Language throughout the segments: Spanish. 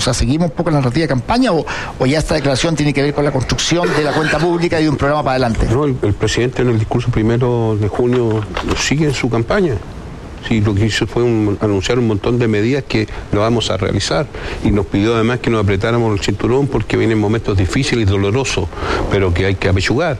sea, ¿seguimos un poco la narrativa de campaña o ya esta declaración tiene que ver con la construcción de la cuenta pública y de un programa para adelante? No, el presidente en el discurso 1 de junio sigue en su campaña. Sí, lo que hizo fue anunciar un montón de medidas que lo vamos a realizar, y nos pidió además que nos apretáramos el cinturón porque vienen momentos difíciles y dolorosos, pero que hay que apechugar.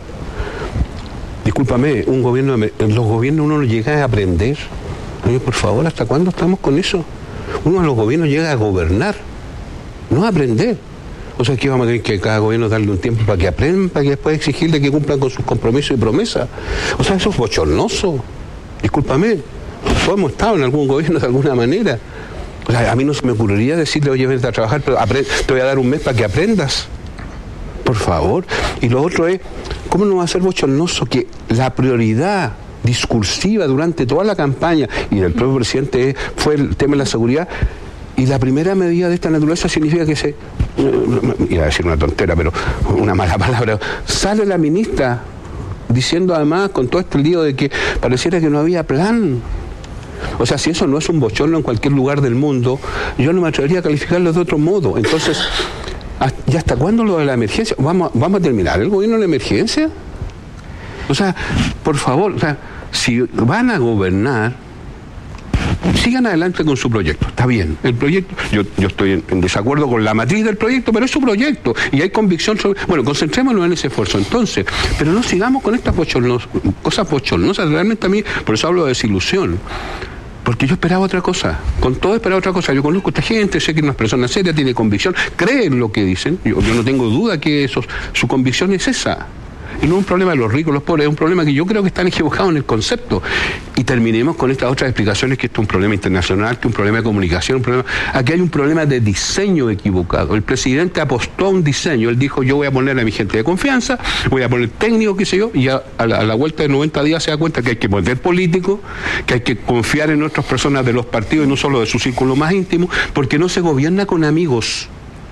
Discúlpame, los gobiernos uno no llega a aprender. Oye, por favor, ¿hasta cuándo estamos con eso? Uno de los gobiernos llega a gobernar, no a aprender. O sea, que vamos a tener que cada gobierno darle un tiempo para que aprendan, para que después exigirle que cumplan con sus compromisos y promesas. O sea, eso es bochornoso. Discúlpame. Todos hemos estado en algún gobierno de alguna manera. O sea, a mí no se me ocurriría decirle, oye, vente a trabajar, pero te voy a dar un mes para que aprendas. Por favor. Y lo otro es, ¿cómo no va a ser bochornoso que la prioridad discursiva durante toda la campaña y del propio presidente fue el tema de la seguridad? Y la primera medida de esta naturaleza significa que iba a decir una tontera, pero una mala palabra, sale la ministra diciendo además con todo este lío de que pareciera que no había plan. O sea, si eso no es un bochorno en cualquier lugar del mundo, yo no me atrevería a calificarlo de otro modo. Entonces, ¿y hasta cuándo lo de la emergencia? ¿Vamos a terminar el gobierno de la emergencia? O sea, por favor, o sea, si van a gobernar, sigan adelante con su proyecto, está bien. El proyecto, yo estoy en desacuerdo con la matriz del proyecto, pero es su proyecto y hay convicción sobre. Bueno, concentrémonos en ese esfuerzo entonces, pero no sigamos con estas cosas bochornosas. Realmente a mí, por eso hablo de desilusión. Porque yo esperaba otra cosa, con todo esperaba otra cosa. Yo conozco a esta gente, sé que es una persona seria, tiene convicción, cree en lo que dicen. Yo no tengo duda que su convicción es esa. Y no es un problema de los ricos, los pobres, es un problema que yo creo que están equivocados en el concepto. Y terminemos con estas otras explicaciones, que esto es un problema internacional, que es un problema de comunicación, aquí hay un problema de diseño equivocado. El presidente apostó a un diseño, él dijo, yo voy a poner a mi gente de confianza, voy a poner técnico, qué sé yo, y a la vuelta de 90 días se da cuenta que hay que poner políticos, que hay que confiar en otras personas de los partidos y no solo de su círculo más íntimo, porque no se gobierna con amigos.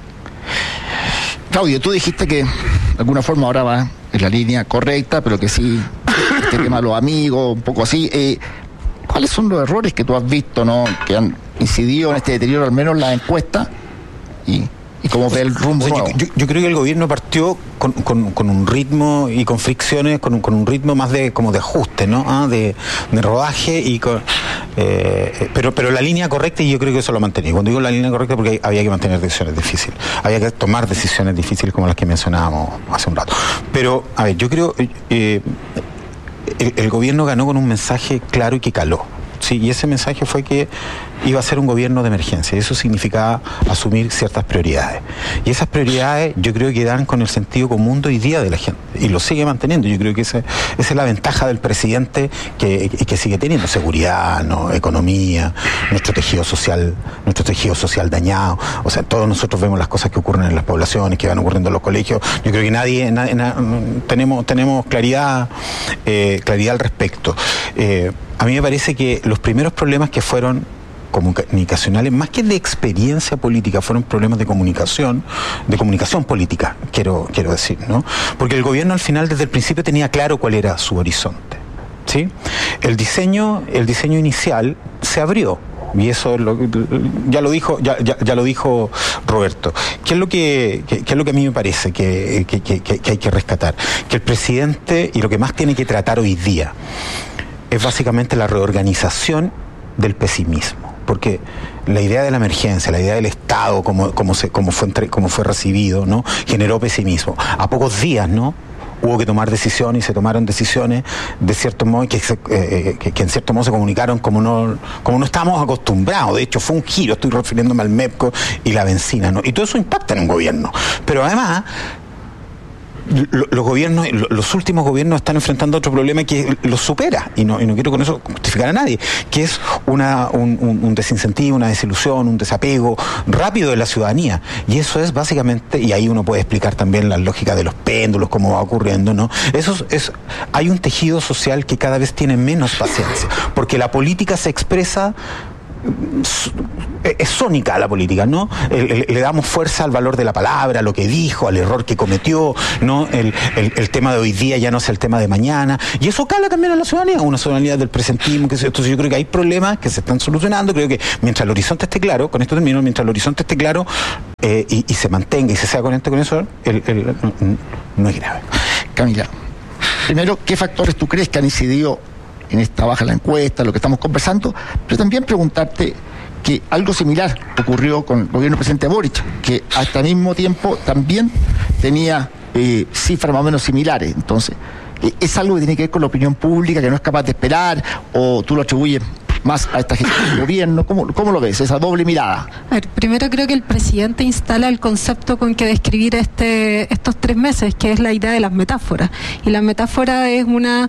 Claudio, tú dijiste que de alguna forma ahora va en la línea correcta, pero que sí, este tema de los amigos, un poco así. ¿Cuáles son los errores que tú has visto, no, que han incidido en este deterioro, al menos en la encuesta? Y cómo ve el rumbo. Yo creo que el gobierno partió con un ritmo y con fricciones, con un ritmo más de como de ajuste, ¿no? De rodaje y pero la línea correcta, y yo creo que eso lo mantení. Cuando digo la línea correcta, porque había que mantener decisiones difíciles, había que tomar decisiones difíciles como las que mencionábamos hace un rato. Pero a ver, yo creo el gobierno ganó con un mensaje claro y que caló. Sí, y ese mensaje fue que iba a ser un gobierno de emergencia, y eso significaba asumir ciertas prioridades. Y esas prioridades yo creo que dan con el sentido común de hoy día de la gente, y lo sigue manteniendo. Yo creo que esa es la ventaja del presidente que sigue teniendo: seguridad, ¿no? Economía, nuestro tejido social dañado. O sea, todos nosotros vemos las cosas que ocurren en las poblaciones, que van ocurriendo en los colegios. Yo creo que nadie tenemos claridad al respecto. A mí me parece que los primeros problemas que fueron comunicacionales, más que de experiencia política, fueron problemas de comunicación política, quiero decir, ¿no? Porque el gobierno al final, desde el principio, tenía claro cuál era su horizonte, ¿sí? El diseño inicial se abrió. Y eso ya lo dijo Roberto. ¿Qué es lo que a mí me parece que hay que rescatar? Que el presidente, y lo que más tiene que tratar hoy día, es básicamente la reorganización del pesimismo, porque la idea de la emergencia, la idea del Estado como fue recibido, ¿no?, generó pesimismo. A pocos días, ¿no?, hubo que tomar decisiones, y se tomaron decisiones de cierto modo que en cierto modo se comunicaron como no estábamos acostumbrados. De hecho, fue un giro. Estoy refiriéndome al MEPCO y la benzina, ¿no? Y todo eso impacta en un gobierno. pero además los gobiernos, los últimos gobiernos están enfrentando otro problema que los supera, y no quiero con eso justificar a nadie, que es un desincentivo, una desilusión, un desapego rápido de la ciudadanía. Y eso es básicamente, y ahí uno puede explicar también la lógica de los péndulos, cómo va ocurriendo, ¿no? Hay un tejido social que cada vez tiene menos paciencia, porque la política se expresa es sónica a la política, ¿no? Le damos fuerza al valor de la palabra, a lo que dijo, al error que cometió, ¿no? El tema de hoy día ya no es el tema de mañana, y eso cala también a la ciudadanía, una ciudadanía del presentismo, entonces yo creo que hay problemas que se están solucionando. Creo que mientras el horizonte esté claro, con esto termino, mientras el horizonte esté claro y se mantenga y se sea coherente con eso, no es grave. Camila, primero, ¿qué factores tú crees que han incidido en esta baja en la encuesta, lo que estamos conversando? Pero también preguntarte que algo similar ocurrió con el gobierno del presidente Boric, que hasta el mismo tiempo también tenía cifras más o menos similares. Entonces, ¿es algo que tiene que ver con la opinión pública, que no es capaz de esperar, o tú lo atribuyes más a esta gestión del gobierno? ¿Cómo lo ves, esa doble mirada? A ver, primero creo que el presidente instala el concepto con que describir estos 3 meses, que es la idea de las metáforas. Y la metáfora es una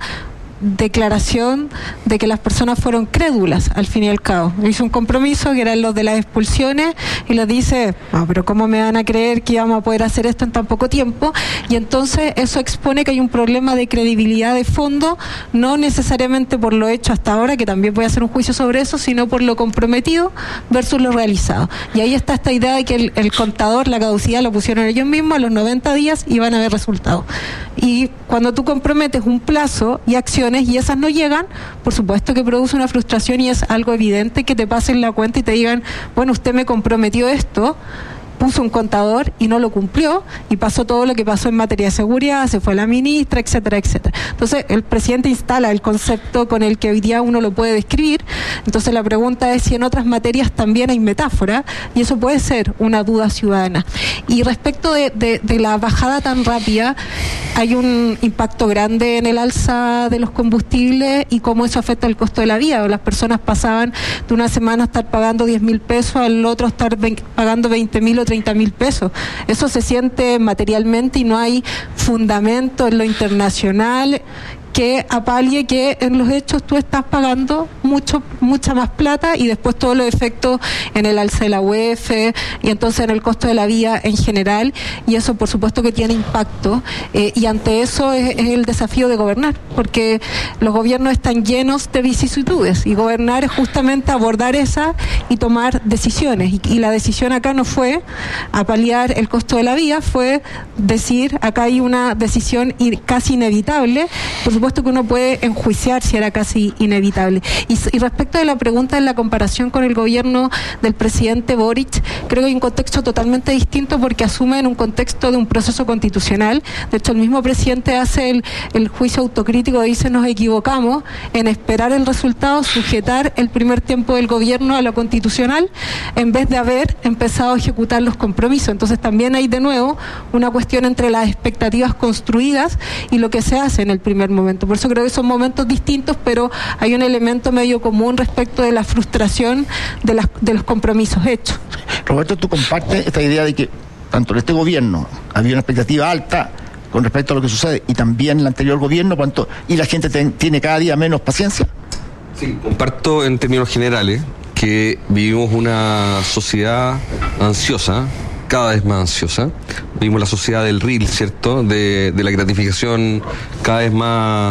declaración de que las personas fueron crédulas al fin y al cabo. Hizo un compromiso que eran los de las expulsiones y les dice, pero ¿cómo me van a creer que íbamos a poder hacer esto en tan poco tiempo? Y entonces eso expone que hay un problema de credibilidad de fondo, no necesariamente por lo hecho hasta ahora, que también voy a hacer un juicio sobre eso, sino por lo comprometido versus lo realizado. Y ahí está esta idea de que el contador, la caducidad lo pusieron ellos mismos, a los 90 días iban a haber resultados. Y cuando tú comprometes un plazo y acciones y esas no llegan, por supuesto que produce una frustración, y es algo evidente que te pasen la cuenta y te digan, bueno, usted me comprometió esto, puso un contador y no lo cumplió, y pasó todo lo que pasó en materia de seguridad, se fue la ministra, etcétera, etcétera. Entonces el presidente instala el concepto con el que hoy día uno lo puede describir. Entonces la pregunta es si en otras materias también hay metáfora, y eso puede ser una duda ciudadana. Y respecto de la bajada tan rápida, hay un impacto grande en el alza de los combustibles y cómo eso afecta el costo de la vida. Las personas pasaban de una semana a estar pagando 10.000 pesos al otro estar pagando 20.000 o 30.000 pesos. Eso se siente materialmente y no hay fundamento en lo internacional que apalie que en los hechos tú estás pagando mucha más plata, y después todos los efectos en el alza de la UEF y entonces en el costo de la vida en general, y eso por supuesto que tiene impacto, y ante eso es el desafío de gobernar, porque los gobiernos están llenos de vicisitudes, y gobernar es justamente abordar esas y tomar decisiones, y la decisión acá no fue paliar el costo de la vida, fue decir, acá hay una decisión casi inevitable. Por supuesto que uno puede enjuiciar si era casi inevitable. Y respecto de la pregunta en la comparación con el gobierno del presidente Boric, creo que hay un contexto totalmente distinto, porque asume en un contexto de un proceso constitucional. De hecho, el mismo presidente hace el juicio autocrítico, dice, nos equivocamos en esperar el resultado, sujetar el primer tiempo del gobierno a lo constitucional, en vez de haber empezado a ejecutar los compromisos. Entonces también hay de nuevo una cuestión entre las expectativas construidas y lo que se hace en el primer momento. Por eso creo que son momentos distintos, pero hay un elemento medio común respecto de la frustración de los compromisos hechos. Roberto, ¿tú compartes esta idea de que tanto en este gobierno había una expectativa alta con respecto a lo que sucede, y también en el anterior gobierno, y la gente tiene cada día menos paciencia? Sí, comparto en términos generales que vivimos una sociedad ansiosa, cada vez más ansiosa. Vimos la sociedad del reel, ¿cierto? De la gratificación cada vez más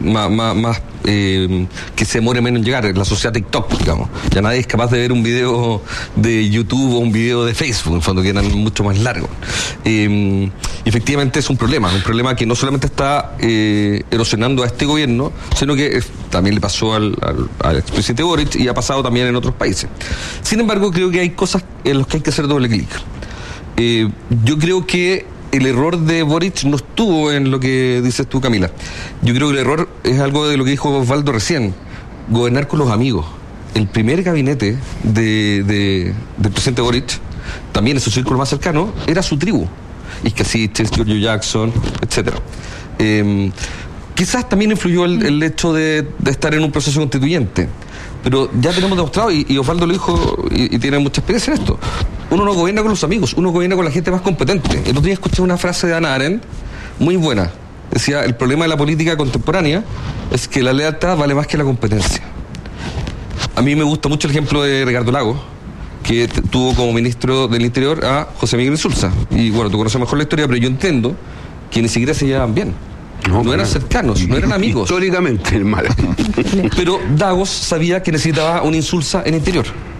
que se demore menos en llegar. La sociedad TikTok, digamos. Ya nadie es capaz de ver un video de YouTube o un video de Facebook, en fondo, que eran mucho más largos. Efectivamente es un problema que no solamente está erosionando a este gobierno, sino que también le pasó al expresidente Boric, y ha pasado también en otros países. Sin embargo, creo que hay cosas en las que hay que hacer doble clic. Yo creo que el error de Boric no estuvo en lo que dices tú, Camila. Yo creo que el error es algo de lo que dijo Osvaldo recién: gobernar con los amigos. El primer gabinete del presidente Boric, también en su círculo más cercano, era su tribu: Iscasiches, Giorgio Jackson, etcétera. Quizás también influyó el hecho de estar en un proceso constituyente, pero ya tenemos demostrado, y Osvaldo lo dijo, y tiene mucha experiencia en esto: uno no gobierna con los amigos, uno gobierna con la gente más competente. El otro día escuché una frase de Hannah Arendt muy buena. Decía, el problema de la política contemporánea es que la lealtad vale más que la competencia. A mí me gusta mucho el ejemplo de Ricardo Lagos, que tuvo como ministro del Interior a José Miguel Insulza. Y bueno, tú conoces mejor la historia, pero yo entiendo que ni siquiera se llevaban bien. No eran cercanos, no eran amigos. Históricamente, mal. Pero Lagos sabía que necesitaba una Insulza en el Interior.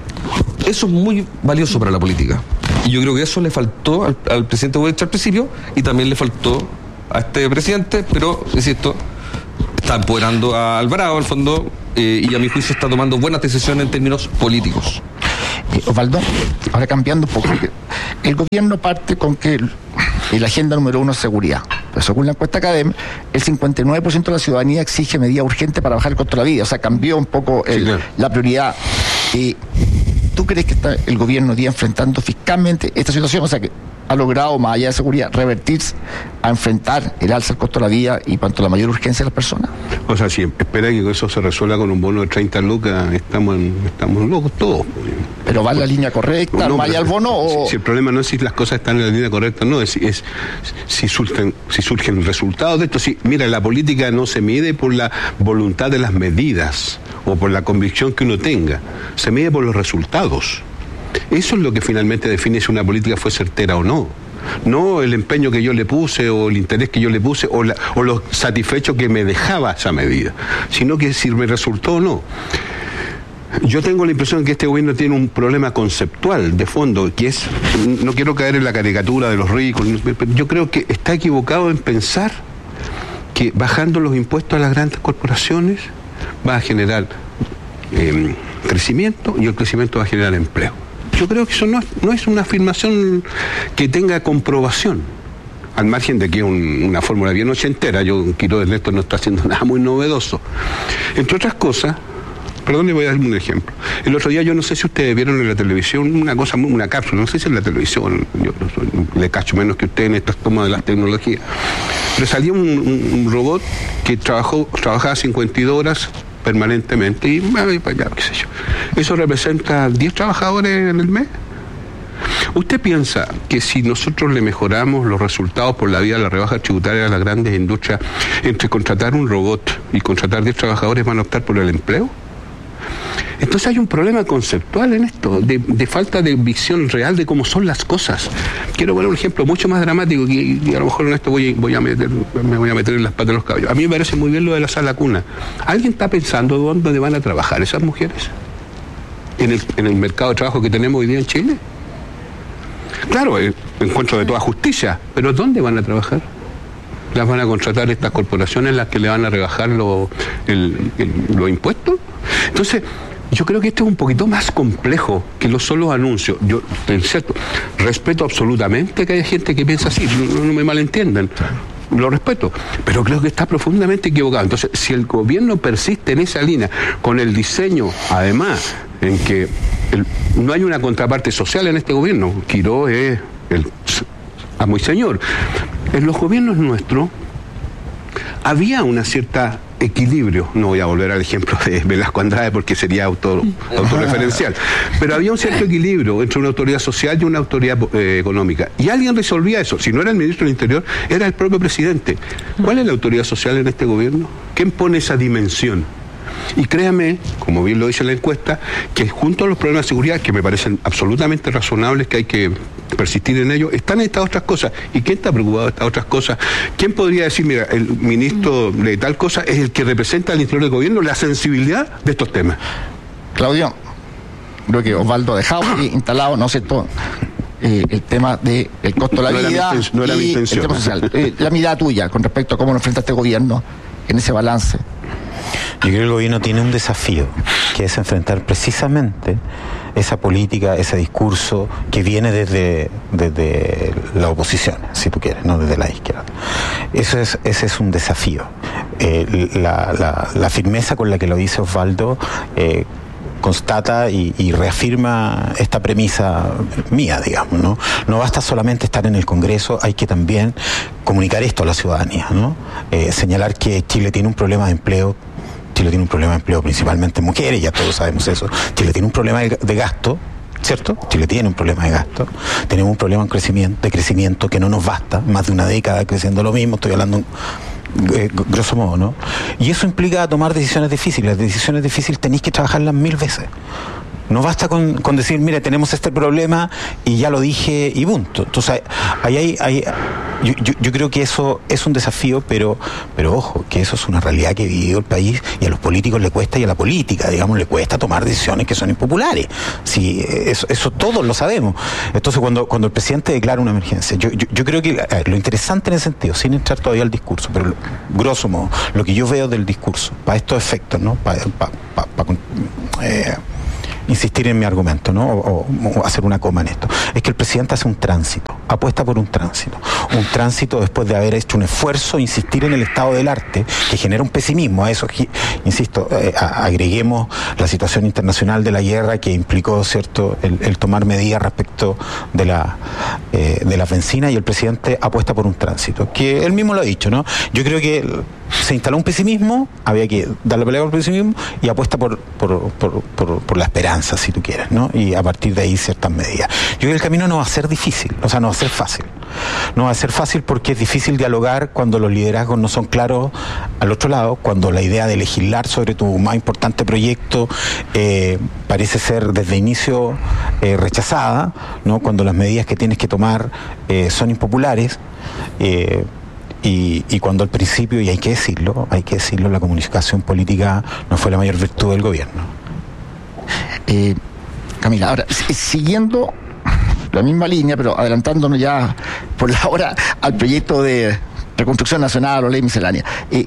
Eso es muy valioso para la política. Y yo creo que eso le faltó al presidente Boric al principio y también le faltó a este presidente, pero, insisto, está empoderando a Alvarado, al fondo, y a mi juicio está tomando buenas decisiones en términos políticos. Osvaldo, ahora cambiando un poco, el gobierno parte con que la agenda número 1 es seguridad. Pero según la encuesta Academ, el 59% de la ciudadanía exige medidas urgentes para bajar el costo de la vida. O sea, cambió un poco la prioridad. ¿Tú crees que está el gobierno hoy día enfrentando fiscalmente esta situación? O sea, que ha logrado, más allá de seguridad, revertirse a enfrentar el alza del costo de la vida y cuanto a la mayor urgencia de las personas. O sea, si espera que eso se resuelva con un bono de 30 lucas, estamos locos todos. ¿Pero va en la línea correcta, más allá del bono? Si el problema no es si las cosas están en la línea correcta, no, es si surgen resultados de esto. Mira, la política no se mide por la voluntad de las medidas o por la convicción que uno tenga, se mide por los resultados. Eso es lo que finalmente define si una política fue certera o no. No el empeño que yo le puse o el interés que yo le puse o lo satisfecho que me dejaba esa medida, sino que si me resultó o no. Yo tengo la impresión que este gobierno tiene un problema conceptual de fondo, que es, no quiero caer en la caricatura de los ricos, pero yo creo que está equivocado en pensar que bajando los impuestos a las grandes corporaciones va a generar crecimiento y el crecimiento va a generar empleo. Yo creo que eso no es una afirmación que tenga comprobación, al margen de que es una fórmula bien ochentera. Quiro Ernesto no está haciendo nada muy novedoso. Entre otras cosas, perdón, le voy a dar un ejemplo. El otro día, yo no sé si ustedes vieron en la televisión una cápsula, no sé si en la televisión, yo le cacho menos que ustedes en estas tomas de las tecnologías, pero salía un robot que trabajaba 52 horas permanentemente y para allá, qué sé yo. Eso representa 10 trabajadores en el mes. ¿Usted piensa que si nosotros le mejoramos los resultados por la vía de la rebaja tributaria a las grandes industrias, entre contratar un robot y contratar 10 trabajadores van a optar por el empleo? Entonces hay un problema conceptual en esto, de falta de visión real de cómo son las cosas. Quiero poner un ejemplo mucho más dramático y a lo mejor en esto me voy a meter en las patas de los caballos. A mí me parece muy bien lo de la sala cuna. ¿Alguien está pensando dónde van a trabajar esas mujeres? ¿En el mercado de trabajo que tenemos hoy día en Chile? Claro, encuentro de toda justicia, pero ¿dónde van a trabajar? ¿Las van a contratar estas corporaciones las que le van a rebajar los impuestos? Entonces, yo creo que esto es un poquito más complejo que los solos anuncios. Yo, en cierto, respeto absolutamente que haya gente que piensa así, no me malentiendan, lo respeto, pero creo que está profundamente equivocado. Entonces, si el gobierno persiste en esa línea, con el diseño, además, en que no hay una contraparte social en este gobierno, Quiró es el amo y señor. En los gobiernos nuestros había una cierta equilibrio, no voy a volver al ejemplo de Velasco Andrade porque sería autorreferencial, pero había un cierto equilibrio entre una autoridad social y una autoridad económica, y alguien resolvía eso. Si no era el ministro del Interior, era el propio presidente. ¿Cuál es la autoridad social en este gobierno? ¿Quién pone esa dimensión? Y créame, como bien lo dice la encuesta, que junto a los problemas de seguridad, que me parecen absolutamente razonables, que hay que persistir en ellos, están estas otras cosas. ¿Y quién está preocupado de estas otras cosas? ¿Quién podría decir, mira, el ministro de tal cosa es el que representa al interior del gobierno la sensibilidad de estos temas? Claudio, creo que Osvaldo ha dejado instalado, no sé todo, el tema del costo de la vida no era mi intención. El tema social. La mirada tuya con respecto a cómo nos enfrenta este gobierno en ese balance. Yo creo que el gobierno tiene un desafío, que es enfrentar precisamente esa política, ese discurso que viene desde la oposición, si tú quieres, no desde la izquierda. Ese es un desafío. La firmeza con la que lo dice Osvaldo constata y reafirma esta premisa mía, digamos, ¿no? No basta solamente estar en el Congreso, hay que también comunicar esto a la ciudadanía, ¿no? Señalar que Chile tiene un problema de empleo. Chile tiene un problema de empleo principalmente en mujeres, ya todos sabemos eso. Chile tiene un problema de gasto, ¿cierto? Chile tiene un problema de gasto. Tenemos un problema de crecimiento que no nos basta, más de una década creciendo lo mismo, estoy hablando grosso modo, ¿no? Y eso implica tomar decisiones difíciles. Las decisiones difíciles tenéis que trabajarlas 1000 veces. No basta con decir, mire, tenemos este problema y ya lo dije y punto. Entonces, ahí Yo creo que eso es un desafío, pero ojo, que eso es una realidad que vive el país y a los políticos le cuesta y a la política, digamos, le cuesta tomar decisiones que son impopulares. Sí, eso todos lo sabemos. Entonces, cuando el presidente declara una emergencia, yo creo que lo interesante en ese sentido, sin entrar todavía al discurso, pero grosso modo, lo que yo veo del discurso, para estos efectos, ¿no? Insistir en mi argumento, ¿no? O hacer una coma en esto. Es que el presidente hace un tránsito, apuesta por un tránsito después de haber hecho un esfuerzo, insistir en el estado del arte, que genera un pesimismo. A eso, insisto, agreguemos la situación internacional de la guerra que implicó, ¿cierto?, el tomar medidas respecto de la bencina, y el presidente apuesta por un tránsito, que él mismo lo ha dicho, ¿no? Yo creo que se instaló un pesimismo, había que darle pelea al pesimismo, y apuesta por la esperanza, si tú quieres, ¿no? Y a partir de ahí ciertas medidas. Yo creo que el camino no va a ser difícil, o sea, no va a ser fácil. No va a ser fácil porque es difícil dialogar cuando los liderazgos no son claros al otro lado, cuando la idea de legislar sobre tu más importante proyecto parece ser desde inicio rechazada, ¿no? Cuando las medidas que tienes que tomar son impopulares. Y cuando al principio, y hay que decirlo, la comunicación política no fue la mayor virtud del gobierno. Camila, ahora, siguiendo la misma línea, pero adelantándonos ya por la hora al proyecto de reconstrucción nacional o ley miscelánea,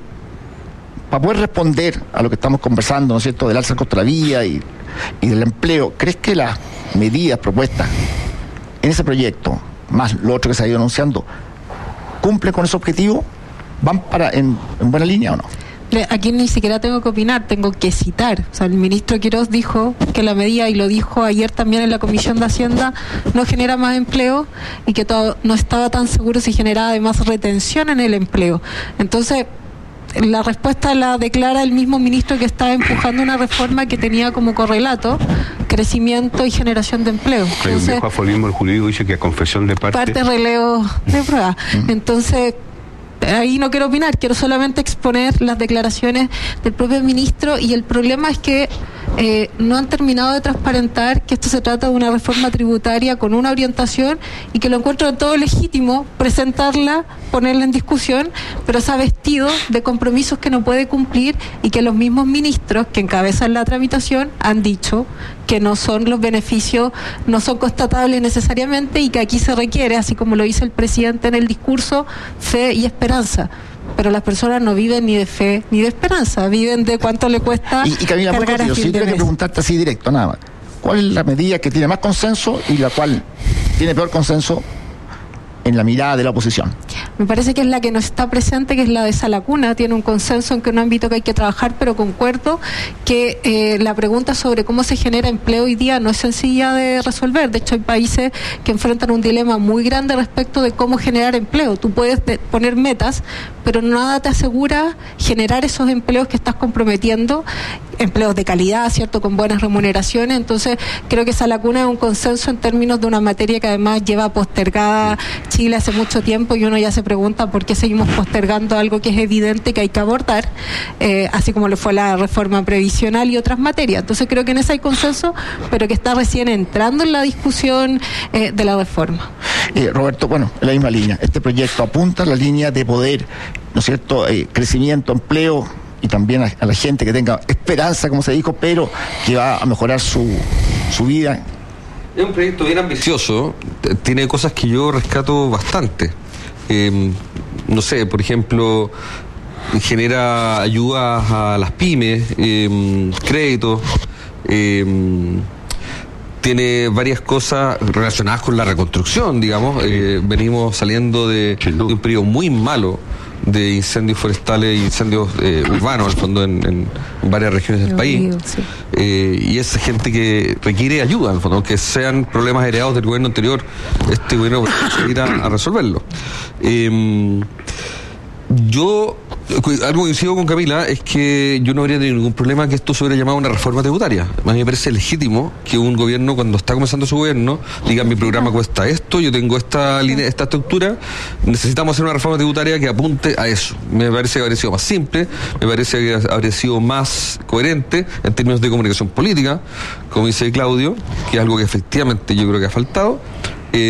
para poder responder a lo que estamos conversando, ¿no es cierto?, del alza contra la vía y del empleo, ¿crees que las medidas propuestas en ese proyecto, más lo otro que se ha ido anunciando, cumplen con ese objetivo? ¿Van en buena línea o no? Aquí ni siquiera tengo que opinar, tengo que citar. O sea, el ministro Quirós dijo que la medida, y lo dijo ayer también en la Comisión de Hacienda, no genera más empleo, y que no estaba tan seguro si generaba además retención en el empleo. Entonces, la respuesta la declara el mismo ministro que estaba empujando una reforma que tenía como correlato crecimiento y generación de empleo. El viejo aforismo jurídico dice que a confesión de parte relevo de prueba. Entonces, ahí no quiero opinar, quiero solamente exponer las declaraciones del propio ministro, y el problema es que no han terminado de transparentar que esto se trata de una reforma tributaria con una orientación, y que lo encuentro de todo legítimo presentarla, ponerla en discusión, pero se ha vestido de compromisos que no puede cumplir, y que los mismos ministros que encabezan la tramitación han dicho que no son los beneficios, no son constatables necesariamente, y que aquí se requiere, así como lo dice el presidente en el discurso, fe y esperanza. Pero las personas no viven ni de fe ni de esperanza, viven de cuánto le cuesta. Y Camila, cargar a fin si de tuviera que mes. preguntarte así directo, nada más, ¿cuál es la medida que tiene más consenso y la cual tiene peor consenso en la mirada de la oposición? Me parece que es la que no está presente, que es la de Salacuna. Tiene un consenso en que un ámbito que hay que trabajar, pero concuerdo que la pregunta sobre cómo se genera empleo hoy día no es sencilla de resolver. De hecho, hay países que enfrentan un dilema muy grande respecto de cómo generar empleo. Tú puedes poner metas, pero nada te asegura generar esos empleos que estás comprometiendo, empleos de calidad, ¿cierto?, con buenas remuneraciones. Entonces, creo que Salacuna es un consenso en términos de una materia que además lleva postergada Chile hace mucho tiempo, y uno ya se pregunta por qué seguimos postergando algo que es evidente que hay que abordar, así como lo fue la reforma previsional y otras materias. Entonces, creo que en esa hay consenso, pero que está recién entrando en la discusión de la reforma. Roberto, bueno, en la misma línea, este proyecto apunta a la línea de poder, ¿no es cierto?, crecimiento, empleo, y también a la gente que tenga esperanza, como se dijo, pero que va a mejorar su vida. Es un proyecto bien ambicioso, tiene cosas que yo rescato bastante. No sé, por ejemplo, genera ayudas a las pymes, créditos, tiene varias cosas relacionadas con la reconstrucción, digamos. Venimos saliendo de un periodo muy malo de incendios forestales e incendios urbanos, al fondo, en varias regiones del país. Sí. Y es gente que requiere ayuda, al fondo, aunque sean problemas heredados del gobierno anterior, este gobierno va a seguir a resolverlo. Yo, algo coincido con Camila, es que yo no habría tenido ningún problema que esto se hubiera llamado una reforma tributaria. A mí me parece legítimo que un gobierno, cuando está comenzando su gobierno, diga: mi programa cuesta esto, yo tengo esta línea, esta estructura, necesitamos hacer una reforma tributaria que apunte a eso. Me parece que habría sido más simple, me parece que habría sido más coherente en términos de comunicación política, como dice Claudio, que es algo que efectivamente yo creo que ha faltado.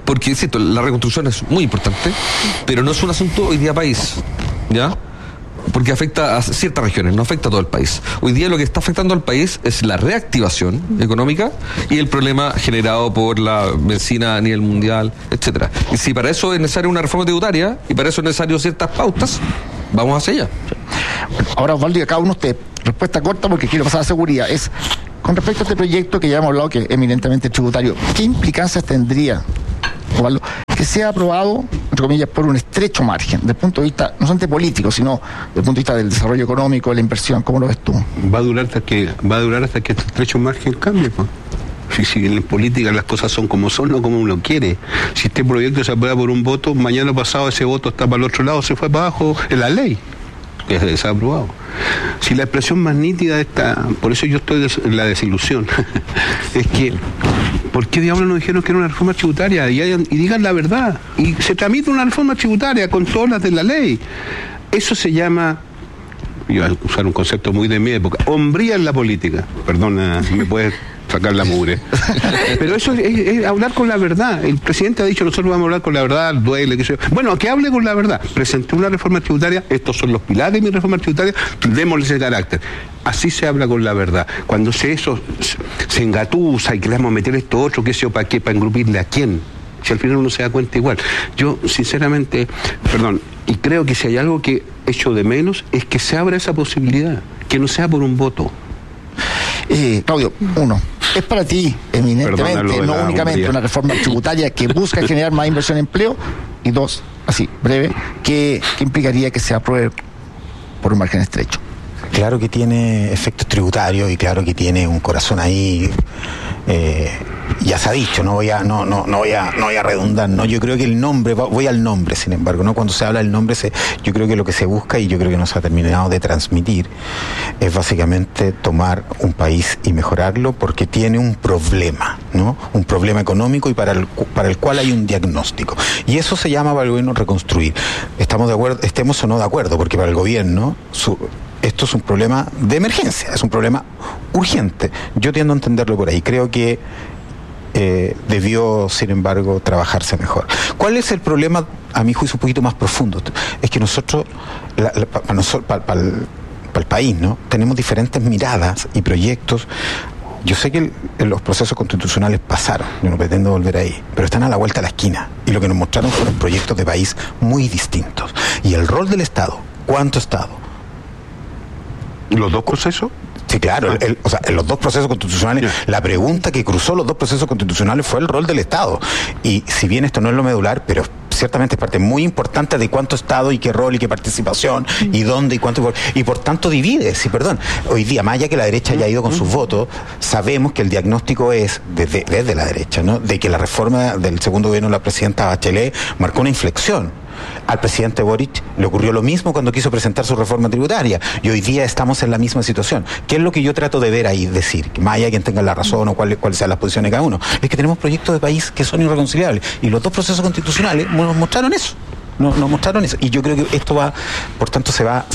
porque, insisto, la reconstrucción es muy importante, pero no es un asunto hoy día país, ¿ya? Porque afecta a ciertas regiones, no afecta a todo el país. Hoy día lo que está afectando al país es la reactivación económica y el problema generado por la benzina a nivel mundial, etcétera. Y si para eso es necesaria una reforma tributaria y para eso es necesario ciertas pautas, vamos hacia allá. Ahora, Osvaldo, y acá usted, respuesta corta porque quiero pasar a seguridad, es con respecto a este proyecto que ya hemos hablado que es eminentemente tributario, ¿qué implicancias tendría, Osvaldo, que sea aprobado, entre comillas, por un estrecho margen, desde el punto de vista, no solamente político, sino desde el punto de vista del desarrollo económico, de la inversión? ¿Cómo lo ves tú? Va a durar hasta que este estrecho margen cambie, pues. Si en política las cosas son como son, no como uno quiere. Si este proyecto se aprueba por un voto, mañana pasado ese voto está para el otro lado, se fue para abajo en la ley, que se ha aprobado. Si la expresión más nítida está, por eso yo estoy en la desilusión, es que, ¿por qué diablos nos dijeron que era una reforma tributaria? Y digan la verdad. Y se tramita una reforma tributaria con todas las de la ley. Eso se llama, yo voy a usar un concepto muy de mi época, hombría en la política. Perdona, me puedes sacar la mugre. Pero eso es hablar con la verdad. El presidente ha dicho, nosotros vamos a hablar con la verdad, duele, qué sé yo. Bueno, que hable con la verdad. Presenté una reforma tributaria, estos son los pilares de mi reforma tributaria, démosle ese carácter. Así se habla con la verdad. Cuando se engatusa y queremos meter esto otro, qué sé yo, ¿para qué? ¿Para engrupirle a quién? Si al final uno se da cuenta igual. Yo, sinceramente, y creo que si hay algo que echo de menos, es que se abra esa posibilidad, que no sea por un voto. Claudio, uno, es para ti eminentemente, no únicamente una reforma tributaria que busca generar más inversión y empleo, y dos, así, breve, ¿qué implicaría que se apruebe por un margen estrecho? Claro que tiene efectos tributarios y claro que tiene un corazón ahí, ya se ha dicho, no voy a redundar, ¿no? Yo creo que el nombre, voy al nombre, sin embargo, ¿no? Cuando se habla del nombre, yo creo que lo que se busca, y yo creo que no se ha terminado de transmitir, es básicamente tomar un país y mejorarlo porque tiene un problema, ¿no? Un problema económico y para el cual hay un diagnóstico. Y eso se llama para el gobierno reconstruir. Estamos de acuerdo, estemos o no de acuerdo, porque para el gobierno esto es un problema de emergencia, es un problema urgente. Yo tiendo a entenderlo por ahí. Creo que debió, sin embargo, trabajarse mejor. ¿Cuál es el problema, a mi juicio, un poquito más profundo? Es que nosotros, para el país, ¿no? Tenemos diferentes miradas y proyectos. Yo sé que los procesos constitucionales pasaron, yo no pretendo volver ahí, pero están a la vuelta de la esquina. Y lo que nos mostraron fueron proyectos de país muy distintos. Y el rol del Estado, ¿cuánto Estado? ¿Los dos procesos? Sí, claro, en los dos procesos constitucionales, la pregunta que cruzó los dos procesos constitucionales fue el rol del Estado. Y si bien esto no es lo medular, pero ciertamente es parte muy importante de cuánto Estado y qué rol y qué participación y dónde y cuánto, y por tanto divide, hoy día, más allá que la derecha haya ido con sus votos, sabemos que el diagnóstico es desde la derecha, ¿no? De que la reforma del segundo gobierno de la presidenta Bachelet marcó una inflexión. Al presidente Boric le ocurrió lo mismo cuando quiso presentar su reforma tributaria y hoy día estamos en la misma situación. ¿Qué es lo que yo trato de ver ahí? Decir, que más allá de quien tenga la razón o cuáles sean las posiciones de cada uno, es que tenemos proyectos de país que son irreconciliables y los dos procesos constitucionales nos mostraron eso. Nos mostraron eso y yo creo que esto va, por tanto se va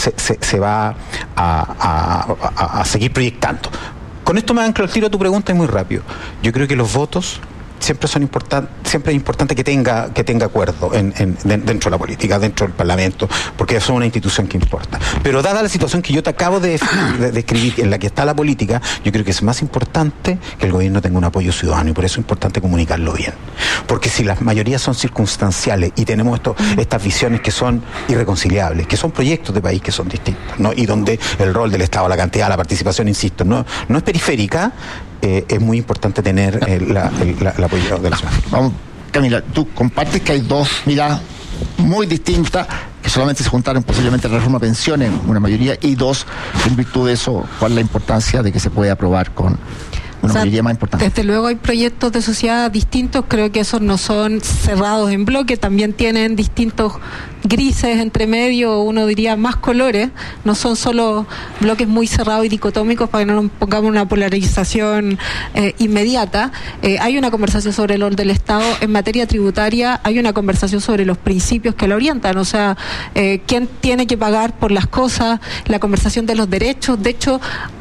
a seguir proyectando. Con esto me anclo al tiro a tu pregunta y muy rápido. Yo creo que los votos siempre es importante que tenga acuerdo dentro de la política, dentro del Parlamento, porque eso es una institución que importa. Pero dada la situación que yo te acabo de describir, en la que está la política, yo creo que es más importante que el gobierno tenga un apoyo ciudadano y por eso es importante comunicarlo bien. Porque si las mayorías son circunstanciales y tenemos estas visiones que son irreconciliables, que son proyectos de país que son distintos, ¿no? Y donde el rol del Estado, la cantidad, la participación, insisto, no es periférica, es muy importante tener el apoyo de la ciudad. Vamos, Camila, tú compartes que hay dos miradas muy distintas que solamente se juntaron posiblemente en la reforma de pensiones, una mayoría, y dos, en virtud de eso, ¿cuál es la importancia de que se pueda aprobar con una mayoría más importante? Desde luego hay proyectos de sociedad distintos, creo que esos no son cerrados en bloque, también tienen distintos grises entre medio, uno diría más colores, no son solo bloques muy cerrados y dicotómicos para que no nos pongamos una polarización inmediata. Hay una conversación sobre el rol del Estado en materia tributaria, hay una conversación sobre los principios que la orientan, o sea, quién tiene que pagar por las cosas, la conversación de los derechos. De hecho,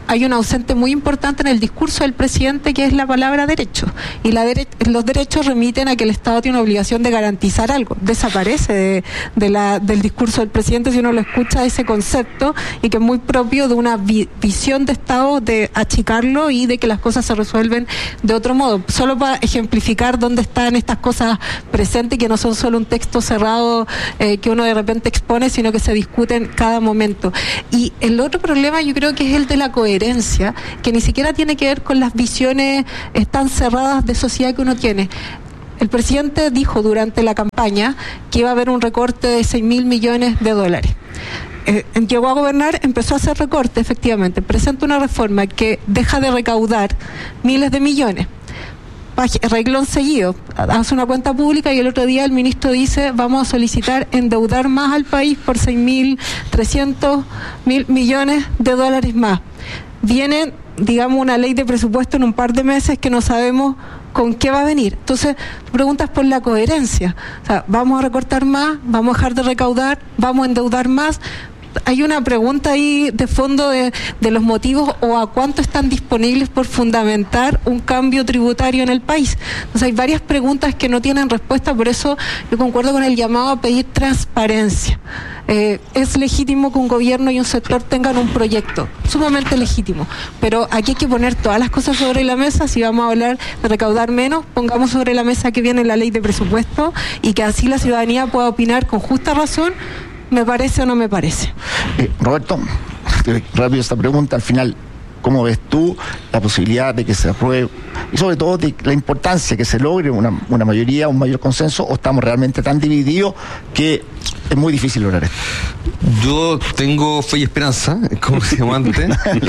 hay un ausente muy importante en el discurso del presidente, que es la palabra derecho. Y los derechos remiten a que el Estado tiene una obligación de garantizar algo. Desaparece del discurso del presidente si uno lo escucha, ese concepto, y que es muy propio de una visión de Estado de achicarlo y de que las cosas se resuelven de otro modo. Solo para ejemplificar dónde están estas cosas presentes, que no son solo un texto cerrado que uno de repente expone, sino que se discuten cada momento. Y el otro problema yo creo que es el de la coherencia, que ni siquiera tiene que ver con las visiones tan cerradas de sociedad que uno tiene. El presidente dijo durante la campaña que iba a haber un recorte de 6.000 millones de dólares. Llegó a gobernar, empezó a hacer recorte, efectivamente. Presenta una reforma que deja de recaudar miles de millones. Reglón seguido, hace una cuenta pública y el otro día el ministro dice: vamos a solicitar endeudar más al país por 6.300 millones de dólares más. Viene, digamos, una ley de presupuesto en un par de meses que no sabemos con qué va a venir. Entonces, tú preguntas por la coherencia. O sea, ¿vamos a recortar más? ¿Vamos a dejar de recaudar? ¿Vamos a endeudar más? Hay una pregunta ahí de fondo de los motivos, o a cuánto están disponibles por fundamentar un cambio tributario en el país. Entonces hay varias preguntas que no tienen respuesta, por eso yo concuerdo con el llamado a pedir transparencia. Es legítimo que un gobierno y un sector tengan un proyecto, sumamente legítimo, pero aquí hay que poner todas las cosas sobre la mesa. Si vamos a hablar de recaudar menos, pongamos sobre la mesa que viene la ley de presupuesto y que así la ciudadanía pueda opinar con justa razón. ¿Me parece o no me parece? Roberto, rápido esta pregunta. Al final, ¿cómo ves tú la posibilidad de que se apruebe y sobre todo de la importancia que se logre una mayoría, un mayor consenso, o estamos realmente tan divididos que es muy difícil lograr esto? Yo tengo fe y esperanza, como se llama antes,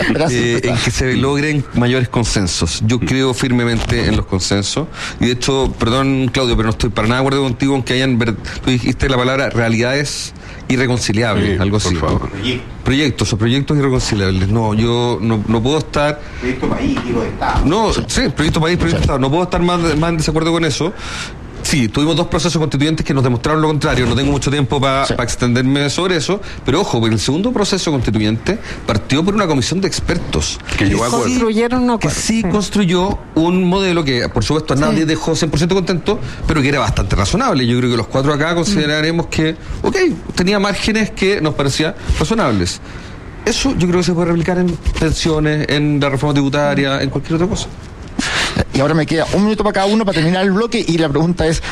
en que se logren mayores consensos. Yo creo firmemente en los consensos y de hecho, perdón Claudio, pero no estoy para nada de acuerdo contigo en que hayan, tú dijiste la palabra realidades irreconciliables, algo así. Proyectos irreconciliables. No, yo no puedo estar... Proyecto país, digo, de Estado. No, sí, proyecto país, proyecto Estado. No puedo estar más en desacuerdo con eso. Sí, tuvimos 2 procesos constituyentes que nos demostraron lo contrario. No tengo mucho tiempo para extenderme sobre eso, pero ojo, porque el segundo proceso constituyente partió por una comisión de expertos que llegó a acuerdo. Que sí construyó un modelo que, por supuesto, a nadie dejó 100% contento, pero que era bastante razonable. Yo creo que los 4 acá consideraremos que, tenía márgenes que nos parecían razonables. Eso yo creo que se puede replicar en pensiones, en la reforma tributaria, en cualquier otra cosa. Y ahora me queda 1 minuto para cada uno para terminar el bloque, y la pregunta es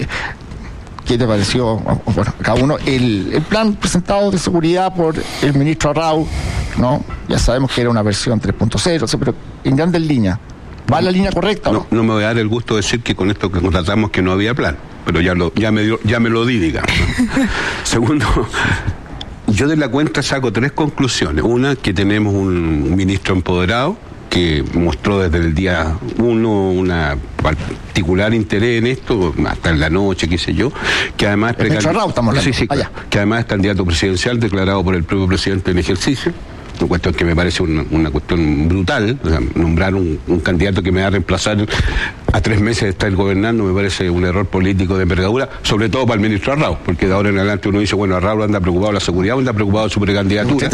¿qué te pareció, bueno, cada uno, el plan presentado de seguridad por el ministro Arrau? ¿No? Ya sabemos que era una versión 3.0, pero en grandes líneas, ¿va la línea correcta o no? No me voy a dar el gusto de decir que con esto que contratamos que no había plan, pero ya me lo di, digamos, ¿no? Segundo, yo de la cuenta saco 3 conclusiones. Una, que tenemos un ministro empoderado que mostró desde el día 1 una particular interés en esto, hasta en la noche, qué sé yo, que además que además es candidato presidencial declarado por el propio presidente en ejercicio. Una cuestión que me parece una cuestión brutal. O sea, nombrar un candidato que me va a reemplazar a 3 meses de estar gobernando me parece un error político de envergadura, sobre todo para el ministro Arrau, porque de ahora en adelante uno dice, bueno, Arrau anda preocupado de la seguridad o anda preocupado de su precandidatura.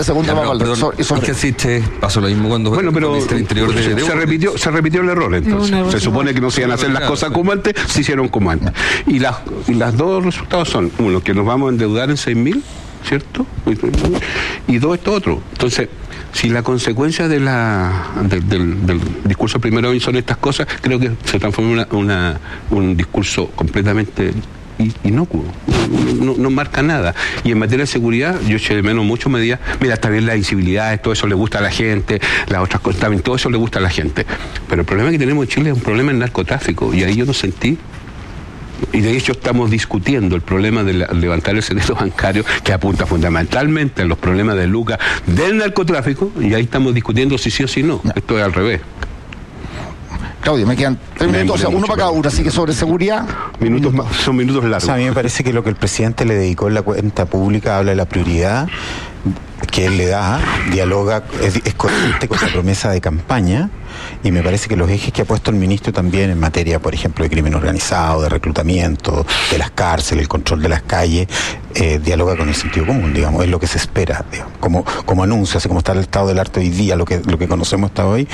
Pasó lo mismo cuando el interior se repitió el error, entonces. Se supone que no se iban a hacer las cosas como antes, se hicieron como antes. Y las 2 resultados son, uno, que nos vamos a endeudar en 6.000, ¿cierto? Y 2, esto otro. Entonces, si la consecuencia del discurso primero son estas cosas, creo que se transforma en un discurso completamente inocuo, no marca nada. Y en materia de seguridad, yo eché de menos muchas medidas. Mira, está bien las incivilidades, todo eso le gusta a la gente, las otras cosas, también todo eso le gusta a la gente. Pero el problema que tenemos en Chile es un problema en narcotráfico, y ahí yo no sentí. Y de hecho estamos discutiendo el problema de levantar el secreto bancario, que apunta fundamentalmente a los problemas de lucas del narcotráfico, y ahí estamos discutiendo si sí o si no. Esto es al revés. Claudio, me quedan 3 minutos, o sea, uno para cada uno, así que sobre seguridad. Son minutos largos. O sea, a mí me parece que lo que el presidente le dedicó en la cuenta pública habla de la prioridad que él le da, dialoga, es coherente con la promesa de campaña, y me parece que los ejes que ha puesto el ministro también en materia, por ejemplo, de crimen organizado, de reclutamiento, de las cárceles, el control de las calles, dialoga con el sentido común, digamos, es lo que se espera, digamos, como anuncio, así como está el estado del arte hoy día, lo que conocemos hasta hoy,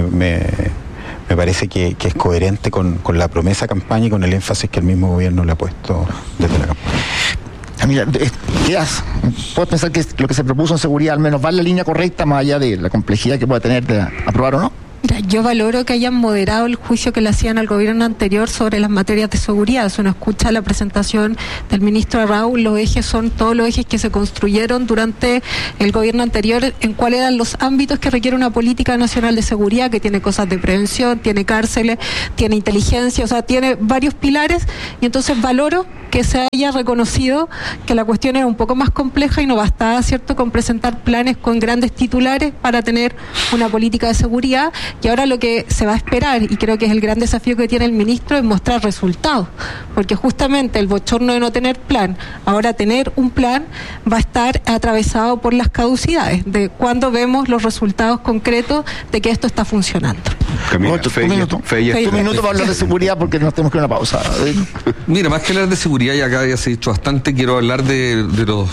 me parece que es coherente con la promesa de campaña y con el énfasis que el mismo gobierno le ha puesto desde la campaña. Mira, puedes pensar que lo que se propuso en seguridad al menos va en la línea correcta, más allá de la complejidad que pueda tener de aprobar o no. Mira, yo valoro que hayan moderado el juicio que le hacían al gobierno anterior sobre las materias de seguridad. Si uno escucha la presentación del ministro Raúl, los ejes son todos los ejes que se construyeron durante el gobierno anterior, en cuáles eran los ámbitos que requiere una política nacional de seguridad, que tiene cosas de prevención, tiene cárceles, tiene inteligencia, o sea, tiene varios pilares, y entonces valoro que se haya reconocido que la cuestión era un poco más compleja y no bastaba, ¿cierto?, con presentar planes con grandes titulares para tener una política de seguridad. Y ahora lo que se va a esperar, y creo que es el gran desafío que tiene el ministro, es mostrar resultados, porque justamente el bochorno de no tener plan, ahora tener un plan, va a estar atravesado por las caducidades, de cuando vemos los resultados concretos de que esto está funcionando. Camila, un minuto para hablar de seguridad, porque nos tenemos que ir a una pausa. Mira, más que hablar de seguridad, y acá ya se ha dicho bastante, quiero hablar de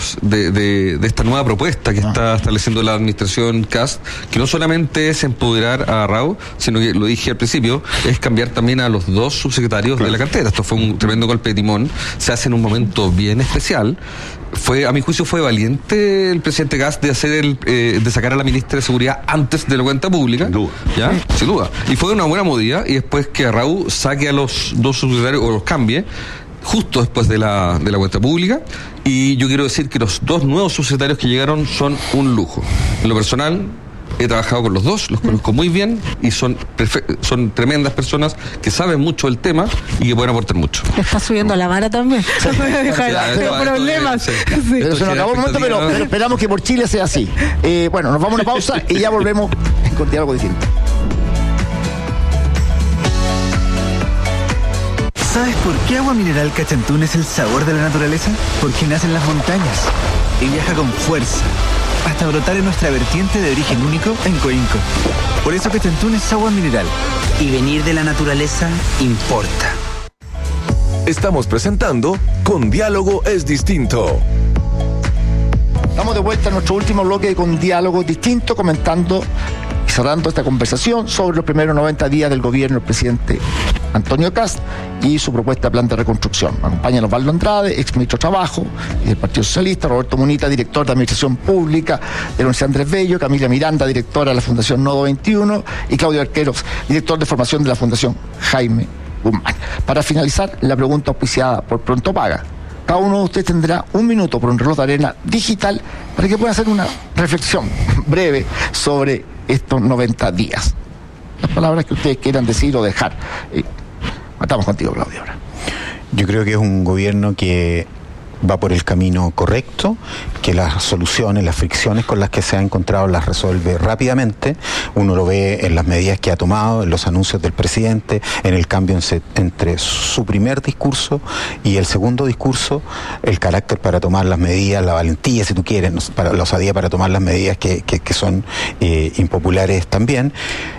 esta nueva propuesta que está estableciendo la administración Kast, que no solamente es empoderar a Raúl, sino que, lo dije al principio, es cambiar también a los 2 subsecretarios de la cartera. Esto fue un tremendo golpe de timón, se hace en un momento bien especial. A mi juicio fue valiente el presidente Kast de hacer de sacar a la ministra de Seguridad antes de la cuenta pública. Sin duda. ¿Ya? Sin duda. Y fue una buena movida, y después que a Raúl saque a los 2 subsecretarios o los cambie justo después de la cuenta pública. Y yo quiero decir que los 2 nuevos subsecretarios que llegaron son un lujo. En lo personal, he trabajado con los 2, los conozco muy bien, y son tremendas personas que saben mucho del tema y que pueden aportar mucho. Está subiendo la vara también. No puede dejar problemas. Sí. Pero se nos acabó el momento, pero esperamos que por Chile sea así. Bueno, nos vamos a una pausa y ya volvemos con Diálogo Distinto. ¿Sabes por qué Agua Mineral Cachantún es el sabor de la naturaleza? Porque nace en las montañas y viaja con fuerza hasta brotar en nuestra vertiente de origen único en Coinco. Por eso Cachantún es agua mineral. Y venir de la naturaleza importa. Estamos presentando Con Diálogo es Distinto. Estamos de vuelta en nuestro último bloque Con Diálogo Distinto, comentando y cerrando esta conversación sobre los primeros 90 días del gobierno del presidente Antonio Kast y su propuesta de plan de reconstrucción. Acompañan Osvaldo Andrade, ex ministro de Trabajo y del Partido Socialista, Roberto Munita, director de Administración Pública de la Universidad Andrés Bello, Camila Miranda, directora de la Fundación Nodo 21, y Claudio Arqueros, director de formación de la Fundación Jaime Guzmán. Para finalizar, la pregunta auspiciada por Pronto Paga. Cada uno de ustedes tendrá 1 minuto por un reloj de arena digital para que puedan hacer una reflexión breve sobre estos 90 días. Las palabras que ustedes quieran decir o dejar. Estamos contigo, Claudio, ahora. Yo creo que es un gobierno que va por el camino correcto, que las soluciones, las fricciones con las que se ha encontrado las resuelve rápidamente. Uno lo ve en las medidas que ha tomado, en los anuncios del presidente, en el cambio entre su primer discurso y el segundo discurso, el carácter para tomar las medidas, la valentía, si tú quieres, la osadía para tomar las medidas que son impopulares también.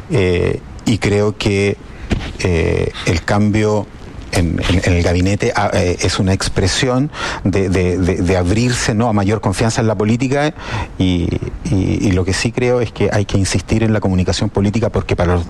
Y creo que el cambio en el gabinete es una expresión de abrirse, ¿no?, a mayor confianza en la política, y lo que sí creo es que hay que insistir en la comunicación política, porque para